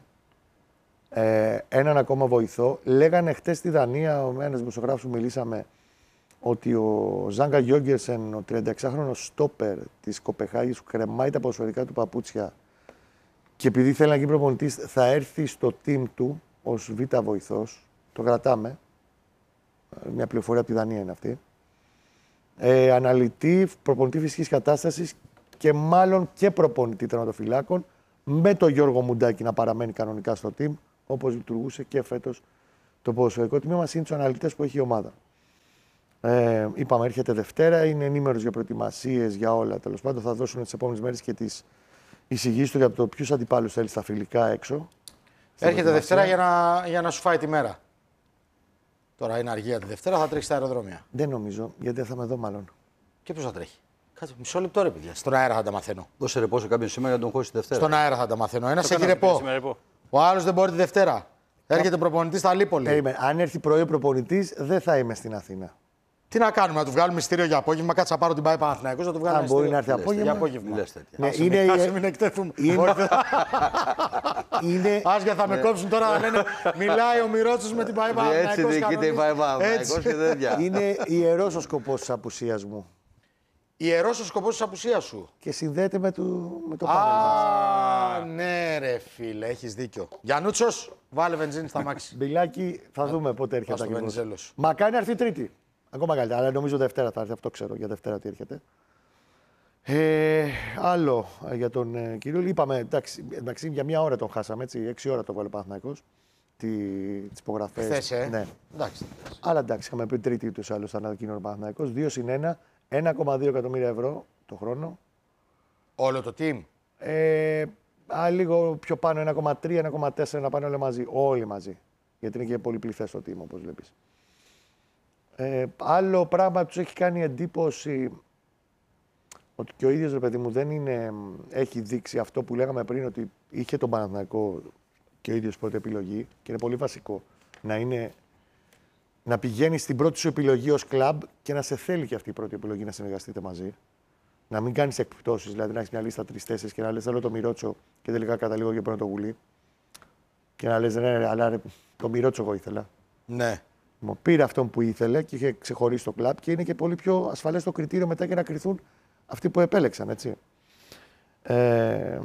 S4: Ε, έναν ακόμα βοηθό. Λέγανε χτες στη Δανία, ο ένας δημοσιογράφος που μιλήσαμε, ότι ο Ζάγκα Γιόγκερσεν, ο τριανταεξάχρονος στόπερ της Κοπεχάγης, που κρεμάει τα ποδοσφαιρικά του παπούτσια και επειδή θέλει να γίνει προπονητής, θα έρθει στο team του ως β' βοηθός. Το κρατάμε. Μια πληροφορία από τη Δανία είναι αυτή. Ε, αναλυτή, προπονητή φυσικής κατάστασης και μάλλον και προπονητή τερματοφυλάκων, με τον Γιώργο Μουντάκη να παραμένει κανονικά στο team, όπως λειτουργούσε και φέτος το ποδοσφαιρικό τμήμα. Είναι τους αναλυτές που έχει η ομάδα. Ε, είπαμε, έρχεται Δευτέρα, είναι ενήμερος για προετοιμασίες, για όλα. Τέλος πάντων, θα δώσουν τις επόμενες μέρες και τις εισηγήσεις του για το ποιους αντιπάλους θέλει στα φιλικά έξω.
S1: Έρχεται Δευτέρα για να, για να σου φάει τη μέρα. Τώρα είναι αργία τη Δευτέρα, θα τρέχει στα αεροδρόμια.
S4: Δεν νομίζω, γιατί δεν θα με δω μάλλον.
S1: Και πώς θα τρέχει. Κάτσε μισό λεπτό ρε παιδιά. Στον αέρα θα τα μαθαίνω.
S2: Δώσε ρεπό σε κάποιον σήμερα για τον χώσει τη Δευτέρα.
S1: Στον αέρα θα τα μαθαίνω. Ένα
S3: Το
S1: έχει
S3: έκανα
S1: ρεπό. Ο άλλος δεν μπορεί τη Δευτέρα. Έρχεται προπονητής στα Λίπολη.
S4: Περίμενε. Αν έρθει πρωί ο προπονητής, δεν θα είμαι στην Αθήνα.
S1: Τι να κάνουμε, να του βγάλουμε ειστήριο για απόγευμα. Κάτσε να πάρω την Πάη Παναθηναϊκός, να του βγάλουμε
S4: Αν μπορεί να
S1: ειστήριο.
S4: έρθει απόγευμα.
S1: Για απόγευμα.
S2: Λες τέτοια.
S4: Ναι,
S1: Άσε
S4: είναι,
S1: μην- άσε μην εκτεθούμε.
S4: είναι-
S1: Όχι, δεν-
S4: είναι,
S1: Άσια θα με κόψουν τώρα να λένε μιλάει ο Μυρότσος με την Πάη
S2: Έτσι
S1: Παναθηναϊκός.
S2: διοικείται η
S1: κανονίζει.
S2: Παϊβάμ. και τέτοια.
S4: είναι ιερός ο σκοπός της απουσίας μου.
S1: Ιερός ο σκοπός της απουσίας σου.
S4: Και συνδέεται με, του, με το πάνελ μας.
S1: Α, ναι ρε φίλε, έχεις δίκιο. Γιαννούτσος, βάλε βενζίνη στα μάξι.
S4: Μπιλάκι, θα δούμε πότε έρχεται
S1: Πας στο
S4: ακριβώς.
S1: Βενιζέλος.
S4: Μακάρι να έρθει Τρίτη. Ακόμα καλύτερα. Αλλά νομίζω Δευτέρα θα έρθει. Αυτό ξέρω για Δευτέρα τι έρχεται. Ε, άλλο ε, για τον ε, κύριο. Είπαμε, εντάξει, εντάξει, για μια ώρα τον χάσαμε. Έτσι, έξι ώρα το βάλε ο Παναθηναϊκός. Τι, τις υπογραφές.
S1: Χθες, ε.
S4: Ναι.
S1: Εντάξει.
S4: Αλλά εντάξει, είχαμε πει Τρίτη ούτως ή άλλως θα ανακοινώνει ο Παναθηναϊκός. δύο συν ένα, ένα κόμμα δύο εκατομμύρια ευρώ το χρόνο.
S1: Όλο το team.
S4: Ε, α, λίγο πιο πάνω, ένα κόμμα τρία, ένα κόμμα τέσσερα να πάνε όλοι μαζί. Όλοι μαζί. Γιατί είναι και πολυπληθές το team, όπως βλέπεις. Ε, άλλο πράγμα τους έχει κάνει εντύπωση ότι και ο ίδιος, ρε παιδί μου, δεν είναι, έχει δείξει αυτό που λέγαμε πριν, ότι είχε τον Παναθηναϊκό και ο ίδιος πρώτη επιλογή και είναι πολύ βασικό να, είναι, να πηγαίνει στην πρώτη σου επιλογή ως κλαμπ και να σε θέλει και αυτή η πρώτη επιλογή να συνεργαστείτε μαζί. Να μην κάνεις εκπτώσεις, δηλαδή να έχεις μια λίστα τρεις-τέσσερις και να λες θέλω το Μυρότσο και τελικά καταλήγω και παίρνω το Γουλή. Και να λες ναι, αλλά ρε, το Μυρότσο εγώ ήθελα.
S1: Ναι.
S4: Μου πήρε αυτόν που ήθελε και είχε ξεχωρίσει το κλαμπ και είναι και πολύ πιο ασφαλές το κριτήριο μετά και να κρυθούν αυτοί που επέλεξαν, έτσι. Ε,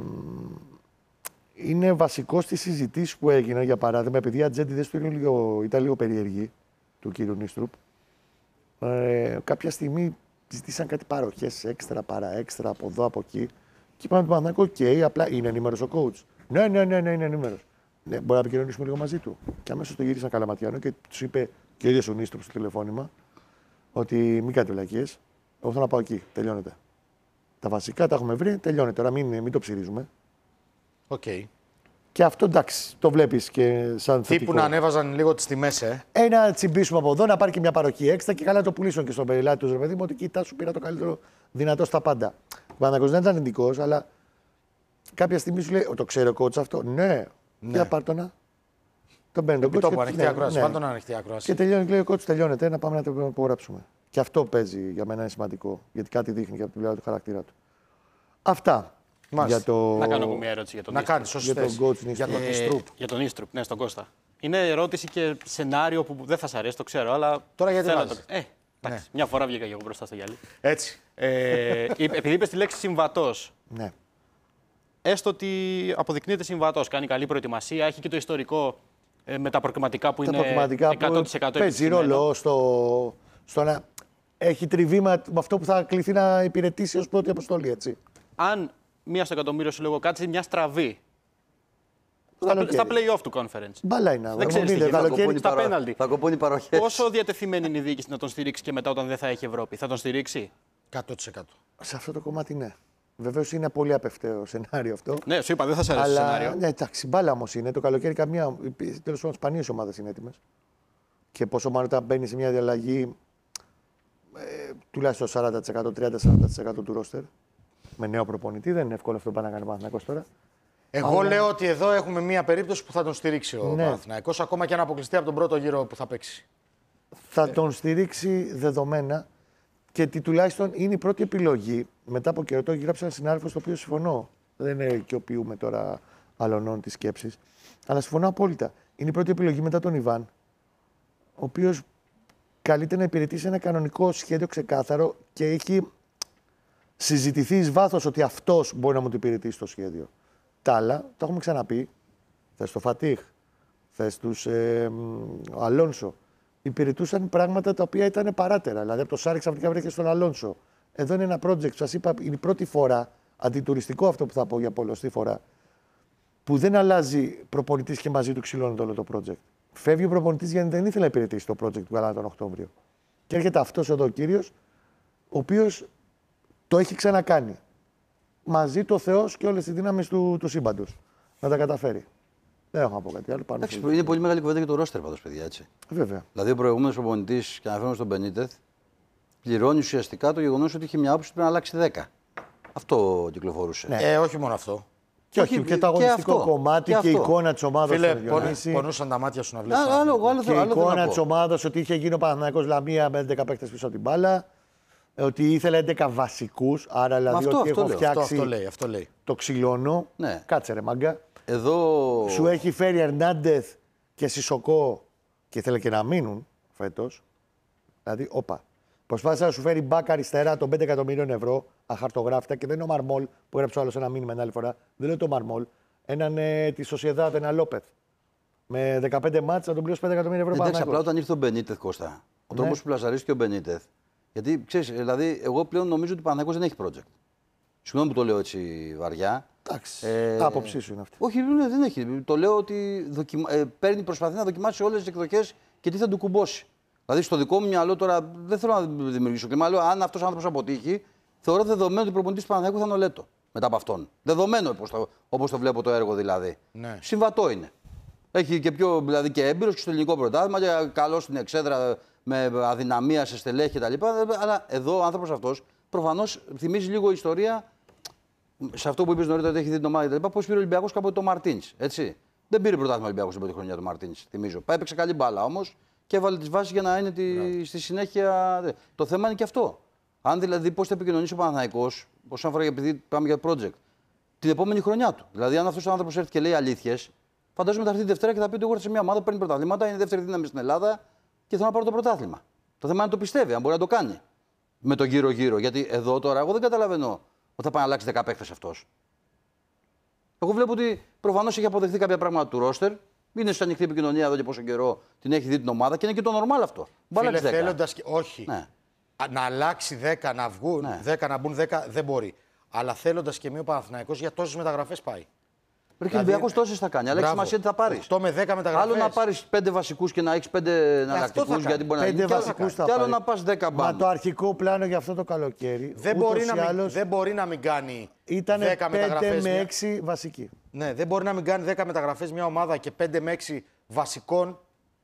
S4: είναι βασικό στις συζητήσεις που έγιναν, για παράδειγμα, επειδή οι ατζέντιδες του ήταν λίγο, ήταν λίγο περίεργοι, του κύριου Νίστρουπ. Ε, κάποια στιγμή ζητήσαν κάτι παροχές έξτρα, παρά έξτρα από εδώ, από εκεί. Και είπαμε του Παναθηναϊκού, οκ, okay, απλά είναι ενήμερος ο coach. Ναι, ναι, ναι, ναι, είναι ενήμερος. Ναι, μπορεί να επικοινωνήσουμε λίγο μαζί του. Και αμέσως το γύρισαν Καλαματιάνο και του είπε και ο ίδιος ο Νίστροπ στο τηλεφώνημα ότι μην κάνετε βλακίες. Εγώ θέλω να πάω εκεί. Τελειώνεται. Τα βασικά τα έχουμε βρει, τελειώνεται. Τώρα μην, μην το ψηρίζουμε.
S1: Οκ. Okay.
S4: Και αυτό εντάξει, το βλέπεις και σαν θετικό.
S1: Τύπου να ανέβαζαν λίγο τις τιμές, ε.
S4: Ένα τσιμπήσουμε από εδώ, να πάρει και μια παροχή έξτρα και καλά να το πουλήσουν και στον πελάτη του, ρε παιδί μου, ότι κοιτά, σου πήρα το καλύτερο δυνατό στα πάντα. Ο Παναθηναϊκός δεν ήταν αρνητικός, αλλά κάποια στιγμή σου λέει: το ξέρει ο coach αυτό. Ναι, ναι. Για πάρ' το να. Τον παίρνει τον coach.
S1: Ανοιχτή ακρόαση. Πάντα να ανοιχτή ακρόαση.
S4: Και τελειώνει, λέει ο coach, τελειώνεται, να πάμε να το υπογράψουμε. Και αυτό παίζει για μένα είναι σημαντικό, γιατί κάτι δείχνει για την πλευρά του χαρακτήρα του. Αυτά. Για το...
S3: Να κάνω μια ερώτηση για τον
S1: Να κάνεις,
S4: για τον coach
S1: για τον
S3: ε,
S1: Νίστροπ.
S3: Για τον Νίστροπ, ναι, στον Κώστα. Είναι ερώτηση και σενάριο που δεν θα σας αρέσει, το ξέρω, αλλά.
S1: Τώρα γιατί
S3: θέλω
S1: το...
S3: Ε, εντάξει, ναι. Μια φορά βγήκα και εγώ μπροστά στο γυαλί.
S1: Έτσι.
S3: Ε, επειδή είπες τη λέξη συμβατός.
S4: Ναι.
S3: Έστω ότι αποδεικνύεται συμβατός, κάνει καλή προετοιμασία, έχει και το ιστορικό ε, με τα προκριματικά που
S4: τα
S3: είναι
S4: προκριματικά
S3: εκατό τοις εκατό
S4: παίζει ρόλο στο, στο να έχει τριβή με αυτό που θα κληθεί να υπηρετήσει ως πρώτη αποστολή, έτσι.
S3: Αν μία στο εκατομμύριο σου λέγω κάτσει μια στραβή στα, στα play-off του conference.
S4: Μπάλα είναι.
S3: Δεν ξέρεις τι γίνεται. Στα πέναλτι.
S2: Θα κοπούν οι παροχές.
S3: Πόσο διατεθειμένη είναι η διοίκηση να τον στηρίξει και μετά όταν δεν θα έχει Ευρώπη. Θα τον στηρίξει.
S1: εκατό τοις εκατό.
S4: Σε αυτό το κομμάτι ναι. Βεβαίως είναι πολύ απευταίο σενάριο αυτό.
S3: Ναι, σου είπα, δεν θα σε αρέσει
S4: αλλά,
S3: το σενάριο.
S4: Ναι, εντάξει, μπάλα όμως είναι. Το καλοκαίρι καμία. Τέλος πάντων, σπανίες ομάδες είναι έτοιμες. Και πόσο μάλλον όταν μπαίνει σε μια διαλλαγή ε, τουλάχιστον σαράντα τοις εκατό, τριάντα με σαράντα τοις εκατό του ρόστερ. Με νέο προπονητή, δεν είναι εύκολο αυτό που πάει να κάνει ο Παναθηναϊκός τώρα.
S1: Εγώ
S4: αλλά...
S1: λέω ότι εδώ έχουμε μια περίπτωση που θα τον στηρίξει ο
S4: ναι.
S1: Παναθηναϊκός, ακόμα και αν αποκλειστεί από τον πρώτο γύρο που θα παίξει.
S4: Θα τον στηρίξει δεδομένα και ότι τουλάχιστον είναι η πρώτη επιλογή. Μετά από καιρό το έχει γράψει ένα συνάδελφο στο οποίο συμφωνώ. Δεν οικειοποιούμε τώρα αλωνών τη σκέψη. Αλλά συμφωνώ απόλυτα. Είναι η πρώτη επιλογή μετά τον Ιβάν, ο οποίο καλείται να υπηρετήσει ένα κανονικό σχέδιο ξεκάθαρο και έχει συζητηθεί εις βάθος ότι αυτός μπορεί να μου το υπηρετήσει το σχέδιο. Τα άλλα, το έχουμε ξαναπεί. Θες το Φατίχ, θες τους ε, ο Αλόνσο. Υπηρετούσαν πράγματα τα οποία ήταν παράτερα. Δηλαδή από το Σάρι ξαφνικά βρήκε στον Αλόνσο. Εδώ είναι ένα project, σας είπα, είναι η πρώτη φορά, αντιτουριστικό αυτό που θα πω για πολλωστή φορά, που δεν αλλάζει προπονητής και μαζί του ξυλώνεται όλο το project. Φεύγει ο προπονητής γιατί δεν ήθελε να υπηρετήσει το project που κάνανε τον Οκτώβριο. Και έρχεται αυτός εδώ ο κύριος, ο οποίος το έχει ξανακάνει. Μαζί του ο Θεός και όλες οι δύναμεις του, του σύμπαντος. Να τα καταφέρει. Δεν έχω να πω κάτι άλλο. Πάνω
S2: Εντάξει, είναι πολύ μεγάλη κουβέντα για το ρόστερ πάντως, παιδιά. Έτσι.
S4: Βέβαια.
S2: Δηλαδή, ο προηγούμενος προπονητής, και αναφέρομαι στον Μπενίτεθ, πληρώνει ουσιαστικά το γεγονός ότι είχε μια άποψη που πρέπει να αλλάξει δέκα. Αυτό κυκλοφορούσε.
S1: Ναι. Ε, όχι μόνο αυτό.
S4: Και όχι, και το αγωνιστικό
S2: και
S4: κομμάτι
S2: και,
S4: και, η εικόνα τη ομάδα.
S1: Φίλε, πονούσαν τα μάτια σου να βλέπει.
S2: Άλλο, άλλο, άλλο,
S4: Και η
S2: άλλο
S4: εικόνα τη ομάδα ότι είχε γίνει ο Παναθηναϊκός Λαμία με έντεκα παίκτες πίσω από την μπάλα. Ότι ήθελε έντεκα βασικούς. Άρα δηλαδή
S2: αυτό,
S4: ότι
S2: αυτό
S4: έχω
S2: λέω.
S4: φτιάξει.
S1: Αυτό, αυτό λέει, αυτό λέει.
S4: Το ξυλώνω.
S2: Ναι.
S4: Κάτσε ρε μάγκα.
S2: Εδώ...
S4: Σου έχει φέρει Ερνάντεθ και Σισοκό και ήθελε και να μείνουν φέτος. Δηλαδή, όπα. Προσπάθησε να σου φέρει μπακ αριστερά των πέντε εκατομμυρίων ευρώ, αχαρτογράφητα, και δεν είναι ο Μαρμόλ που έγραψε ο άλλος ένα μήνυμα την άλλη φορά. Δεν λέω το Μαρμόλ. Έναν ε, τη Σοσιεδάδ, ένα Λόπεθ. Με δεκαπέντε μάτς να τον πληρώσει πέντε εκατομμύρια ευρώ.
S2: Εντάξει, απλά όταν ήρθε ο Μπενίτεθ, Κώστα, ο τρόπος
S4: Ναι.
S2: που πλασαρίστηκε ο Μπενίτεθ. Γιατί ξέρεις, δηλαδή, εγώ πλέον νομίζω ότι ο Παναθηναϊκός δεν έχει project. Συγγνώμη που το λέω έτσι βαριά.
S4: Εντάξει.
S2: Ε,
S4: άποψή σου είναι αυτή.
S2: Όχι, ναι, δεν έχει. Το λέω ότι δοκιμα... ε, παίρνει, προσπαθεί να δοκιμάσει όλες τις εκδοχές και τι θα του κουμπώσει. Δηλαδή, στο δικό μου μυαλό τώρα δεν θέλω να δημιουργήσω κλίμα. Λέω, αν αυτός ο άνθρωπος αποτύχει, θεωρώ δεδομένο ότι ο προπονητής του Παναθηναϊκού θα είναι ο Λέτο μετά από αυτόν. Δεδομένο όπως το, όπως το βλέπω το έργο δηλαδή.
S1: Ναι.
S2: Συμβατό είναι. Έχει και πιο δηλαδή, και έμπειρος και στο ελληνικό πρωτάθλημα και καλό στην εξέδρα με αδυναμία σε στελέχη κτλ. Αλλά εδώ ο άνθρωπος αυτός προφανώς θυμίζει λίγο η ιστορία. Σε αυτό που είπε νωρίτερα ότι έχει δει την ομάδα κτλ. Πώς πήρε ο Ολυμπιακός κάποτε το Μαρτίνς. Έτσι. Δεν πήρε πρωτάθλημα ο Ολυμπιακός την πρώτη χρονιά του Μαρτίνς, θυμίζω. Πάει, έπαιξε καλή μπάλα όμως και έβαλε τις βάσεις για να είναι τη, στη συνέχεια. Το θέμα είναι και αυτό. Αν δηλαδή πώς θα επικοινωνήσει ο Παναθηναϊκός, όσον αφορά επειδή πάμε για project, την επόμενη χρονιά του. Δηλαδή, αν αυτός ο άνθρωπος έρθει και λέει αλήθειες, φαντάζομαι θα έρθει τη Δευτέρα και θα πει ότι εγώ έρθω σε μια ομάδα που παίρνει πρωταθλήματα, είναι η δεύτερη δύναμη στην Ελλάδα και θέλω να πάρω το πρωτάθλημα. Το θέμα είναι να το πιστεύει, αν μπορεί να το κάνει. Με το γύρω-γύρω. Γιατί εδώ τώρα εγώ δεν καταλαβαίνω ότι θα πάει να αλλάξει δέκα παίκτες αυτός. Εγώ βλέπω ότι προφανώς έχει αποδεχθεί κάποια πράγματα του ρόστερ. Είναι σε ανοιχτή επικοινωνία εδώ και πόσο καιρό την έχει δει την ομάδα και είναι και το normal αυτό.
S1: Φίλε, θέλοντας και... Όχι.
S2: Ναι.
S1: να αλλάξει δέκα, να βγουν
S2: Ναι.
S1: δέκα, να μπουν δέκα, δεν μπορεί. Αλλά θέλοντας και μία ο Παναθηναϊκός για τόσες μεταγραφές πάει.
S2: Πρέπει και ο Ολυμπιακός τόσες θα κάνει. Αλλά έχει σημασία τι θα πάρει.
S1: οκτώ με δέκα μεταγραφές.
S2: Άλλο να πάρει πέντε βασικούς και να έχει πέντε εναλλακτικούς, γιατί μπορεί να
S4: Πέντε
S2: γίνει.
S4: βασικούς θα
S2: Και άλλο
S4: πάρει.
S2: να πα δέκα μπαμ.
S4: Μα το αρχικό πλάνο για αυτό το καλοκαίρι.
S1: Δεν
S4: ούτως
S1: μπορεί,
S4: ή
S1: να μην,
S4: άλλως,
S1: δεν μπορεί να μην κάνει
S4: ήταν
S1: δέκα
S4: πέντε
S1: μεταγραφές.
S4: με
S1: μια-
S4: έξι βασικοί.
S1: Ναι, δεν μπορεί να μην κάνει δέκα μεταγραφές μια ομάδα και πέντε με έξι βασικών.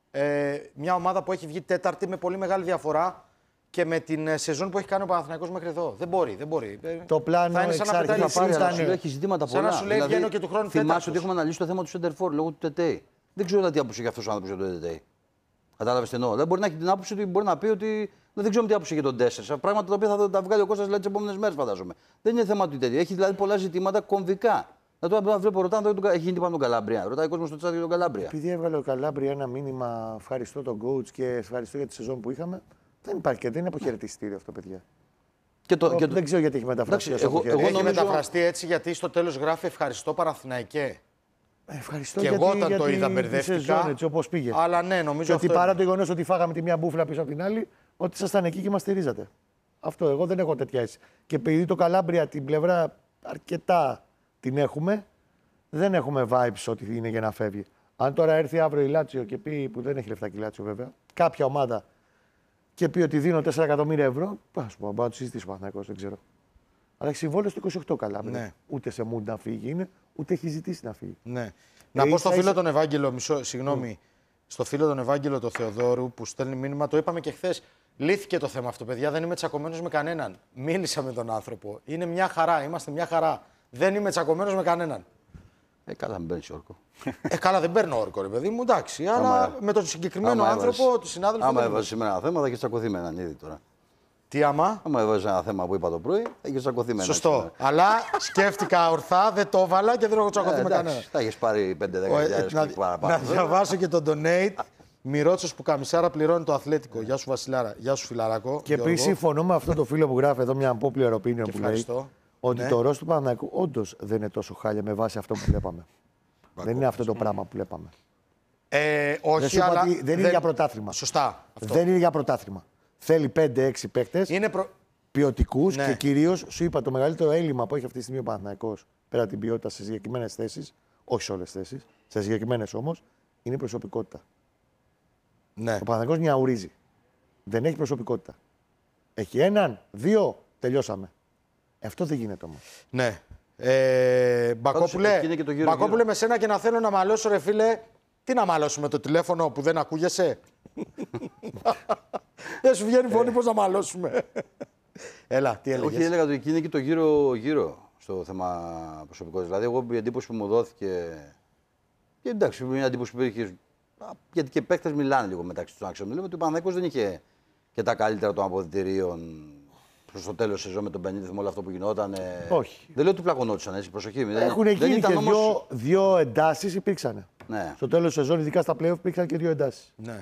S1: Ε, μια ομάδα που έχει βγει τέταρτη με πολύ μεγάλη διαφορά και με την ε, σεζόν που έχει κάνει ο Παναθηναϊκός μέχρι εδώ. Δεν μπορεί, δεν μπορεί. Ε,
S4: Το πλάνο
S1: θα είναι σαν
S4: εξ
S1: να πετάει
S4: αρχής
S2: Θα πάρει,
S1: λυσίδα.
S2: αλλά
S4: ήταν-
S2: σου λέει έχει ζητήματα
S1: Σαν
S2: πολλά.
S1: να σου λέει βγαίνω και του χρόνου
S2: θυμάσαι
S1: τέταρτος.
S2: ότι έχουμε αναλύσει το θέμα του Σέντερφορ λόγω του Τετέι. Δεν ξέρω τι άποψη έχει αυτό ο άνθρωπο για το Τετέι. Κατάλαβε τι εννοώ. Δεν μπορεί να έχει την άποψη ότι μπορεί να πει ότι δεν ξέρω τι άποψη έχει τον τέσσερα. Πράγματα τα οποία θα τα βγάλει ο Κώστας δηλαδή, τι επόμενε μέρε, φαντάζομαι. Δεν είναι θέμα του τέτοιου. Έχει δηλαδή πολλά ζητήματα κομβικά. Να τώρα βλέπω, ρωτάνε, έχει γίνει τίποτα με τον Καλάμπρια. Ρωτάει ο κόσμο στο chat για τον Καλάμπρια.
S4: Επειδή έβγαλε ο Καλάμπρια ένα μήνυμα, ευχαριστώ τον coach και ευχαριστώ για τη σεζόν που είχαμε. Δεν υπάρχει και δεν είναι αποχαιρετιστήριο αυτό, παιδιά.
S2: Και το,
S4: Ο-
S2: και το...
S4: Δεν ξέρω γιατί έχει μεταφραστεί
S2: Εντάξει,
S4: ως
S2: εγώ-
S4: αποχαιρέτηση.
S1: Έχει
S2: νομίζω-
S1: μεταφραστεί έτσι γιατί στο τέλος γράφει ευχαριστώ Παναθηναϊκέ.
S4: Ε, Ευχαριστώ
S1: Και
S4: γιατί,
S1: εγώ όταν
S4: για
S1: το
S4: τη-
S1: είδα
S4: τη
S1: μπερδεύτηκα.
S4: σεζόν, έτσι όπως πήγε.
S1: Αλλά ναι,
S4: Και
S1: νομίζω
S4: ότι
S1: αυτό
S4: παρά
S1: είναι.
S4: το γεγονό ότι φάγαμε τη μία μπούφλα πίσω από την άλλη, ότι ήσασταν εκεί και μα στηρίζατε. Αυτό εγώ δεν έχω τέτοια αίσθηση. Και επειδή το Καλάμπρια την πλευρά αρκετά την έχουμε, δεν έχουμε vibes ότι είναι για να φεύγει. Αν τώρα έρθει αύριο η Λάτσιο και πει, που δεν έχει λεφτά και η Λάτσιο βέβαια, κάποια ομάδα και πει ότι δίνω τέσσερα εκατομμύρια ευρώ, α πούμε, να το συζητήσω ο Παναθηναϊκός, δεν ξέρω. Αλλά έχει συμβόλαιο στο είκοσι οκτώ Καλάμπρια.
S1: Ναι.
S4: Ούτε σε mood να φύγει είναι, ούτε έχει ζητήσει να φύγει.
S1: Ναι. Να πω
S4: ίσα
S1: στο φίλο
S4: ίσα-
S1: τον Ευάγγελο, μισό, συγγνώμη, στο φίλο τον Ευάγγελο το Θεοδόρου που στέλνει μήνυμα, το είπαμε και χθε. Λύθηκε το θέμα αυτό, παιδιά. Δεν είμαι τσακωμένος με κανέναν. Μίλησα με τον άνθρωπο. Είναι μια χαρά. Είμαστε μια χαρά. Δεν είμαι τσακωμένος με κανέναν.
S2: Ε, καλά, μην παίρνει όρκο.
S1: Ε, καλά, δεν παίρνω όρκο, ρε παιδί μου, εντάξει. Αλλά
S2: Άμα-
S1: με τον συγκεκριμένο
S2: άμα
S1: άνθρωπο,
S2: έβαζες-
S1: του συνάδελφου.
S2: Άμα
S1: δεν
S2: έβαζε σήμερα ένα θέμα, θα έχει τσακωθεί με έναν ήδη τώρα.
S1: Τι άμα.
S2: Άμα έβαζε ένα θέμα που είπα το πρωί, θα έχει τσακωθεί με έναν.
S1: Σωστό.
S2: σήμερα.
S1: Αλλά σκέφτηκα ορθά, δεν το έβαλα και δεν έχω τσακωθεί
S2: Ε,
S1: με
S2: εντάξει,
S1: κανέναν.
S2: θα έχει πάρει πέντε δέκα
S1: Ο, ε,
S2: χιλιάδες
S1: να,
S2: και παραπάνω.
S1: να διαβάσω και τον donate. Μυρότσος που καμισάρα πληρώνει το Αθλέτικο. Γεια σου Βασιλάρα. Γεια σου Φιλαράκο.
S4: Και επίση συμφωνώ με αυτό το φίλο που γράφει εδώ μια unpopular opinion που λέει
S1: ευχαριστώ.
S4: ότι
S1: Ναι.
S4: το ροστ του Παναθηναϊκού όντω δεν είναι τόσο χάλια με βάση αυτό που βλέπαμε. δεν είναι αυτό το πράγμα που βλέπαμε.
S1: Ε, όχι,
S4: δεν, σου είπα
S1: αλλά
S4: ότι δεν είναι για πρωτάθλημα.
S1: Σωστά. Αυτό.
S4: Δεν είναι για πρωτάθλημα. Θέλει πέντε έξι παίκτε
S1: Είναι προ...
S4: ποιοτικού
S1: Ναι.
S4: και κυρίω σου είπα το μεγαλύτερο έλλειμμα που έχει αυτή τη στιγμή ο Παναθηναϊκός πέρα από την ποιότητα σε συγκεκριμένε θέσει, όχι σε όλε τι θέσει, σε συγκεκριμένε όμω, είναι η προσωπικότητα.
S1: Ναι.
S4: Ο Παναθηναϊκός νιαουρίζει. Δεν έχει προσωπικότητα. Έχει έναν, δύο, τελειώσαμε. Ε, Αυτό δεν γίνεται όμω.
S1: ναι. Ε, Μπακόπουλε,
S2: εκεί είναι και το γύρω-γύρω.
S1: Μπακόπουλε, με σένα και να θέλω να μαλώσω, ρε φίλε. Τι να μαλώσουμε, το τηλέφωνο που δεν ακούγεσαι. Δεν σου βγαίνει φωνή, πώς να μαλώσουμε. Έλα, τι έλεγες.
S2: Όχι, έλεγα ότι εκεί είναι και το γύρω-γύρω στο θέμα προσωπικότητα. Δηλαδή, εγώ η εντύπωση που μου δόθηκε. Και εντάξει, μια εντύπωση που υπήρχε. Γιατί και παίκτες μιλάνε λίγο μεταξύ των άξιων. Λέμε ότι ο Παναθηναϊκός δεν είχε και τα καλύτερα των αποδυτηρίων προς το τέλος σεζόν με τον Πενίδη με όλο αυτό που γινόταν.
S4: Όχι.
S2: Δεν λέω ότι πλακωνόντουσαν, έτσι, προσοχή. Δεν-
S4: Έχουν
S2: δεν
S4: γίνει
S2: ήταν
S4: και
S2: όμως-
S4: δύο, δύο εντάσει υπήρξαν.
S2: Ναι.
S4: Στο τέλο τη σεζόν, ειδικά στα playoff, υπήρξαν και δύο εντάσει.
S1: Ναι.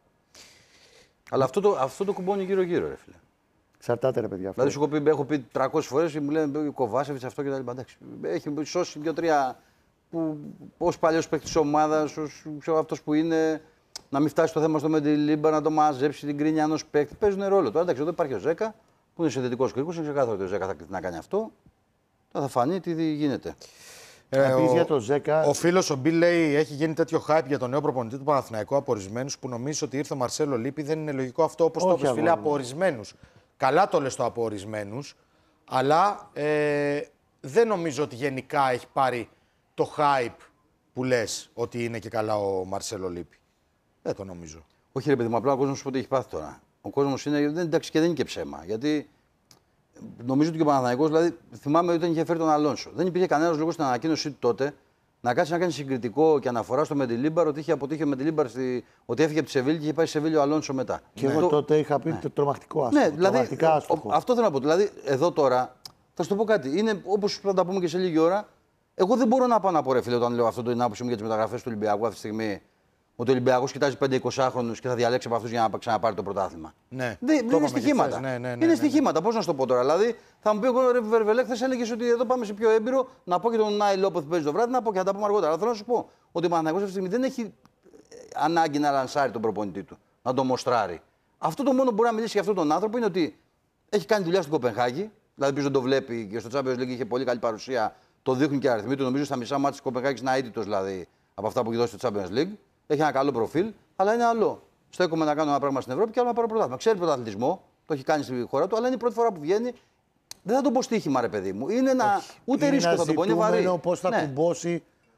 S2: Αλλά αυτό το, αυτό το κουμπώνει γύρω-γύρω, ρε φίλε.
S4: Εξαρτάται, ρε παιδιά. Αυτό.
S2: Δηλαδή, σου έχω πει, έχω πει τριακόσιες φορές και μου λένε Κοβάσεβιτς αυτό και τα λοιπά. Εντάξει, έχει σώσει δύο-τρία που ω παλιό παίκτη τη ομάδα, ω αυτό που είναι, να μην φτάσει το θέμα στο Μεντιλίμπα, να το μαζέψει την κρίνια ενό παίκτη. Παίζουν ρόλο. Τώρα εντάξει, εδώ υπάρχει ο Ζέκα που είναι συνδετικό κρίκο, είναι ξεκάθαρο ότι ο Ζέκα θα κληθεί να κάνει αυτό. Τώρα θα φανεί τι γίνεται.
S1: Ε,
S4: Επίσης,
S1: ο,
S4: για το Ζέκα-
S1: ο φίλος ο Μπιλ λέει έχει γίνει τέτοιο hype για τον νέο προπονητή του Παναθηναϊκού από ορισμένους που νομίζει ότι ήρθε ο Μαρσέλο Λίπη. Δεν είναι λογικό αυτό όπως το
S4: Όχι,
S1: είπες, φίλε,
S4: αγόρι μου.
S1: από ορισμένους. Καλά το λες το από ορισμένους, αλλά ε, δεν νομίζω ότι γενικά έχει πάρει το hype που λες ότι είναι και καλά ο Μαρσέλο Λίπη. Δεν το νομίζω.
S2: Όχι, ρε παιδί μου, απλά ο κόσμο σου πει ότι έχει πάθει τώρα. Ο κόσμο είναι. Δεν, εντάξει, και δεν είναι και ψέμα. Γιατί νομίζω ότι και ο Παναθηναϊκός, δηλαδή θυμάμαι όταν είχε φέρει τον Αλόνσο. Δεν υπήρχε κανένα λόγο στην ανακοίνωσή του τότε να κάτσει να κάνει συγκριτικό και αναφορά στο Μεντιλίμπαρ ότι είχε αποτύχει ο Μεντιλίμπαρ στη... ότι έφυγε από τη Σεβίλη και είχε πάει στη Σεβίλη ο Αλόνσο μετά.
S4: Και εγώ τότε είχα πει το τρομακτικό άστοχο.
S2: Ναι, δηλαδή.
S4: Τρομακτικά
S2: ο-
S4: άστοχο.
S2: αυτό θέλω να πω. Δηλαδή, εδώ τώρα θα σου το πω κάτι. Είναι όπω θα τα πούμε και σε λίγη ώρα. Εγώ δεν μπορώ να πάω να πω ρε φίλε όταν λέω αυτό το άποψή μου για τι μεταγραφέ του Ολυμπιακού αυτή τη στιγμή. Ότι ο Ολυμπιακός κοιτάζει πέντε εικοσάχρονους και θα διαλέξει από αυτού για να ξαναπάρει το πρωτάθλημα.
S1: Ναι.
S2: Δεν,
S1: Το
S2: είναι
S1: είπαμε και
S2: στοιχήματα.
S1: χθες. Ναι, ναι, ναι,
S2: είναι
S1: ναι, ναι.
S2: στοιχήματα. Πώ να σου το πω τώρα. Δηλαδή, θα μου πει εγώ, ρε Βερβελέ, χθε έλεγε ότι εδώ πάμε σε πιο έμπειρο. Να πω και τον Νάι Λόπεθ που παίζει το βράδυ, να πω και θα τα πούμε αργότερα. Αλλά θέλω να σου πω ότι ο Παναθηναϊκός αυτή τη στιγμή δεν έχει ανάγκη να λανσάρει τον προπονητή του, να τον μοστράρει. Αυτό το μόνο που μπορεί να μιλήσει για αυτόν τον άνθρωπο είναι ότι Έχει κάνει δουλειά στην Κοπενχάγη. Δηλαδή, ποιος δεν το βλέπει και στο Champions League είχε πολύ καλή παρουσία. Το δείχνουν και οι αριθμοί του. Νομίζω στα μισά μάτια της Κοπενχάγης είναι αίτητος δηλαδή από αυτά που έχει δώσει στο Champions League. Έχει ένα καλό προφίλ, αλλά είναι άλλο. Στέκομαι να κάνω ένα πράγμα στην Ευρώπη και άλλο να πάρω πρωτάθλημα. Ξέρει πρωταθλητισμό, το έχει κάνει στη χώρα του, αλλά είναι η πρώτη φορά που βγαίνει. Δεν θα τον πω στοίχημα, ρε παιδί μου. Είναι ένα.
S4: Όχι.
S2: Ούτε
S4: είναι
S2: ρίσκο
S4: ένα
S2: θα τον πω. Είναι βαρύ.
S4: Πώς θα
S2: ναι.
S4: κουμπώσει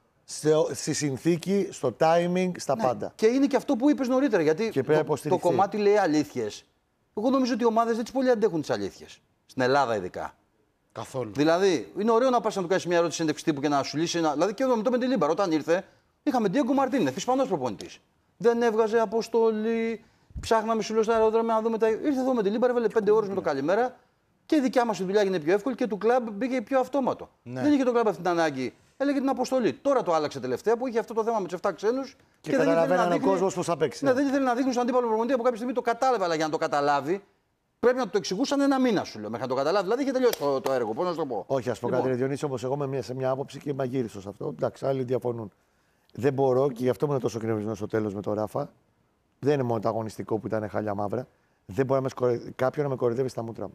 S4: στη συνθήκη, στο timing, στα
S2: ναι.
S4: πάντα.
S2: Και είναι και αυτό που είπες νωρίτερα. Γιατί
S4: Και
S2: το, το κομμάτι λέει αλήθειες. Εγώ νομίζω ότι οι ομάδες δεν τις πολύ αντέχουν τις αλήθειες. Στην Ελλάδα ειδικά.
S1: Καθόλου.
S2: Δηλαδή, είναι ωραίο να πας να του κάνεις μια ερώτηση συνέντευξη τύπου και να σου λύσει ένα. Δηλαδή, και εδώ με το Μεντελίμπαρ, όταν ήρθε, είχαμε Ντιέγκο Μαρτίνεθ, Ισπανός προπονητής. Δεν έβγαζε αποστολή. Ψάχναμε σου λέω στα αεροδρόμια να δούμε τα. Ήρθε εδώ με την Λίμπαρ, έβαλε πέντε ώρες με το καλημέρα και η δικιά μας δουλειά έγινε πιο εύκολη και του κλαμπ μπήκε πιο αυτόματο.
S1: Ναι.
S2: Δεν είχε το κλαμπ αυτή την ανάγκη. Έλεγε την αποστολή. Τώρα το άλλαξε τελευταία που είχε αυτό το θέμα με τους εφτά ξένους.
S4: Και, και καταλαβαίνανε ο κόσμος πώς θα παίξει.
S2: Ναι, δεν ήθελε να δείχνει στον αντίπαλο προπονητή από κάποια στιγμή το κατάλαβε, αλλά για να το καταλάβει πρέπει να το εξηγούσαν ένα μήνα σου λέω. Μέχρι να το καταλάβει. Δηλαδή είχε τελειώσει το, το έργο. Πώς να σου το πω.
S4: Όχι, α πω
S2: Λοιπόν.
S4: κάτι, Διονύση, όμως εγώ είμαι σε μια άποψη και μαγείριστο σε αυτό. Εντάξει, άλλοι διαφωνούν. Δεν μπορώ και γι' αυτό ήμουν τόσο κρεμισμένο στο τέλος με τον Ράφα. Δεν είναι μόνο το αγωνιστικό που ήταν χάλια μαύρα. Δεν μπορεί να με σκορε... κάποιον να με κοροϊδεύει στα μούτρα μου.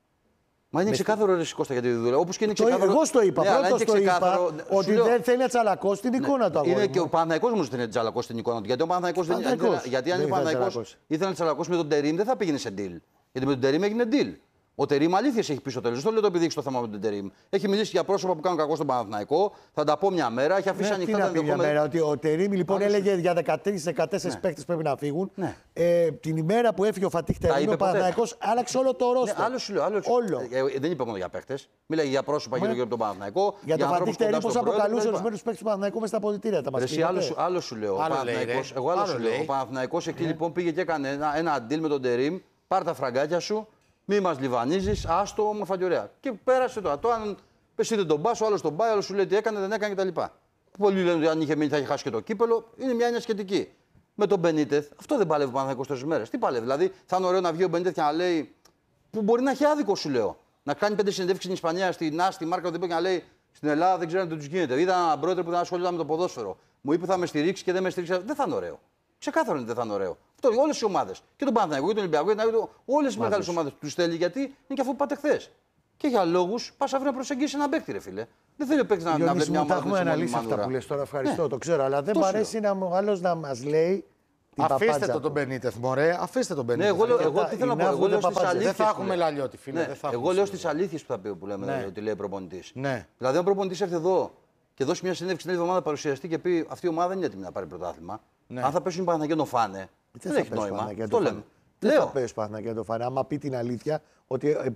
S2: Μα είναι ξεκάθαρο ρε Κώστα για τη δουλειά. Όπως και είναι
S4: Το,
S2: ξεκάθαρο.
S4: εγώ στο είπα.
S2: Ναι, αλλά
S4: Πρώτος
S2: είναι
S4: το είπα
S2: ξεκάθαρο,
S4: ότι
S2: λέω,
S4: δεν θέλει να τσαλακώσει την εικόνα του αγώνα.
S2: Είναι και ο Παναθηναϊκός όμως θέλει να τσαλακώσει την εικόνα του. Γιατί ο Παναθηναϊκός δεν
S4: Παναθηναϊκός.
S2: ήθελε- Γιατί αν
S4: Δεν
S2: ο
S4: ήθελε να
S2: Παναθηναϊκός ήθελε να τσαλακώσει με τον Τερίμ, δεν θα πήγαινε σε deal. Γιατί με τον Τερίμ έγινε deal. Ο Τερίμ αλήθειες έχει πει στο τέλος. Δεν το λέω το επειδή έχει το θέμα με τον Τερίμ. Έχει μιλήσει για πρόσωπα που κάνουν κακό στον Παναθηναϊκό. Θα τα πω μια μέρα. Έχει αφήσει
S4: Ναι, τι
S2: ανοιχτά
S4: να
S2: τα
S4: πει μια
S2: ενδεχόμενα.
S4: μέρα, ότι ο Τερίμι λοιπόν
S2: Άκουσε.
S4: έλεγε για δεκατρείς δεκατέσσερις
S2: Ναι.
S4: παίκτες πρέπει να φύγουν.
S2: Ναι.
S4: Ε, την ημέρα που έφυγε ο Φατίχ Τερίμι,
S2: είπε
S4: ο
S2: ποτέ.
S4: Παναθηναϊκός άλλαξε όλο το
S2: Ναι,
S4: ρόστερ.
S2: άλλο σου λέω. Άλλο σου-
S4: Όλο.
S2: Ε, ε, δεν είπε μόνο για παίχτες. Μίλαγε για πρόσωπα γύρω-γύρω από τον Παναθηναϊκό.
S4: Για τον
S2: ανθρώπους
S4: Φατίχ
S2: κοντά
S4: Τερίμι, πώς
S2: στον πρόεδρο
S4: αποκαλούσε
S2: κτλ.
S4: ορισμένους παίκτες του Παναθηναϊκού μέσα στα αποδυτήρια. Τα μας
S2: Εσύ,
S4: πει
S2: άλλο,
S4: ποτέ.
S2: σου, άλλο σου λέω. Ο
S1: Άλλο λέει,
S2: Παναθηναϊκός,
S1: ρε.
S2: εγώ άλλο,
S1: Άλλο
S2: σου λέω.
S1: λέει.
S2: Ο Παναθηναϊκός εκεί λοιπόν πήγε και έκανε ένα, ένα deal με τον Τερίμ. Πάρ' τα φραγκάκια σου, μη μας λιβανίζεις, άστο όμορφα και ωραία. Και πέρασε τώρα. Το αν εσύ δεν τον πας, ο άλλος τον πάει, ο άλλος σου λέει τι έκανε, δεν έκανε κτλ. Πολλοί λένε ότι αν είχε μείνει θα είχε χάσει και το κύπελο. Είναι μια έννοια σχετική. Με τον Μπενίτεθ, αυτό δεν παλεύει ο Παναθηναϊκός τόσες μέρες. Τι παλεύει, δηλαδή θα είναι ωραίο να βγει ο Μπενίτεθ και να λέει. Που μπορεί να έχει άδικο, σου λέω. Να κάνει πέντε συνεντεύξεις στην Ισπανία, στην Άστη, στη Μάρκα, και να λέει στην Ελλάδα δεν ξέρω τι του γίνεται. Είδα έναν πρόεδρο που δεν ασχολείται με το ποδόσφαιρο. Μου είπε θα με στηρίξει και δεν με στηρίξει. Δεν θα είναι ωραίο. Ξεκάθαρο είναι ότι δεν θα είναι ωραίο. Αυτό όλες οι ομάδες. Και τον Παναθηναϊκό και τον Ολυμπιακό, όλες οι μεγάλες ομάδες του στέλνει γιατί είναι και αυτό που πάτε χθες. Και για λόγους πα αύριο να προσεγγίσει έναν παίκτη, ρε φίλε. Δεν θέλει ο παίκτη να, να
S4: Διονύση
S2: βλέπει μια
S4: μου, τα
S2: ομάδα
S4: έχουμε
S2: που είναι
S4: αναλύσει
S2: μανούρα.
S4: αυτά που λες τώρα. Ευχαριστώ,
S2: Ναι.
S4: το ξέρω. Αλλά δεν
S2: Αυτό
S4: μου
S2: σου
S4: αρέσει να μου άλλος να μας λέει την
S1: Αφήστε
S4: παπάντζα
S1: το τον
S4: του.
S1: Μπενίτεθ, μωρέ. Αφήστε τον
S2: Ναι,
S1: Μπενίτεθ.
S2: εγώ, λέω,
S4: και
S2: εγώ
S4: τα-
S2: τι θέλω
S4: οι
S2: να πω. Εγώ
S4: ναύγονται
S2: λέω στις
S4: παπάντζες.
S2: αλήθειες.
S1: Δεν θα
S2: που
S1: έχουμε
S2: λέει.
S1: λαλιώτη, φίλε.
S2: Ναι,
S1: δεν θα
S2: εγώ
S1: έχουμε
S2: λέω
S1: σήμερα.
S2: στις αλήθειες που θα πει που λέμε
S1: Ναι.
S2: ότι λέει ο προπονητής.
S1: Ναι.
S2: Δηλαδή, αν ο προπονητής έρθει εδώ και δώσει μια συνέντευξη την άλλη εβδομάδα παρουσιαστεί και πει αυτή η ομάδα δεν είναι έτοιμη να πάρει πρωτάθλημα.
S1: Ναι.
S2: Αν θα πέσουν οι Παναθηναϊκοί να το φάνε, δεν
S4: θα
S2: έχει
S4: πέσει
S2: νόημα.
S4: Παναθηναϊκοί να
S2: Αυτό
S4: το
S2: λέμε.
S4: φάνε. Δεν θα
S2: Λέω.
S4: πέσει Παναθηναϊκοί να το φάνε. Άμα πει την αλήθεια ότι ε,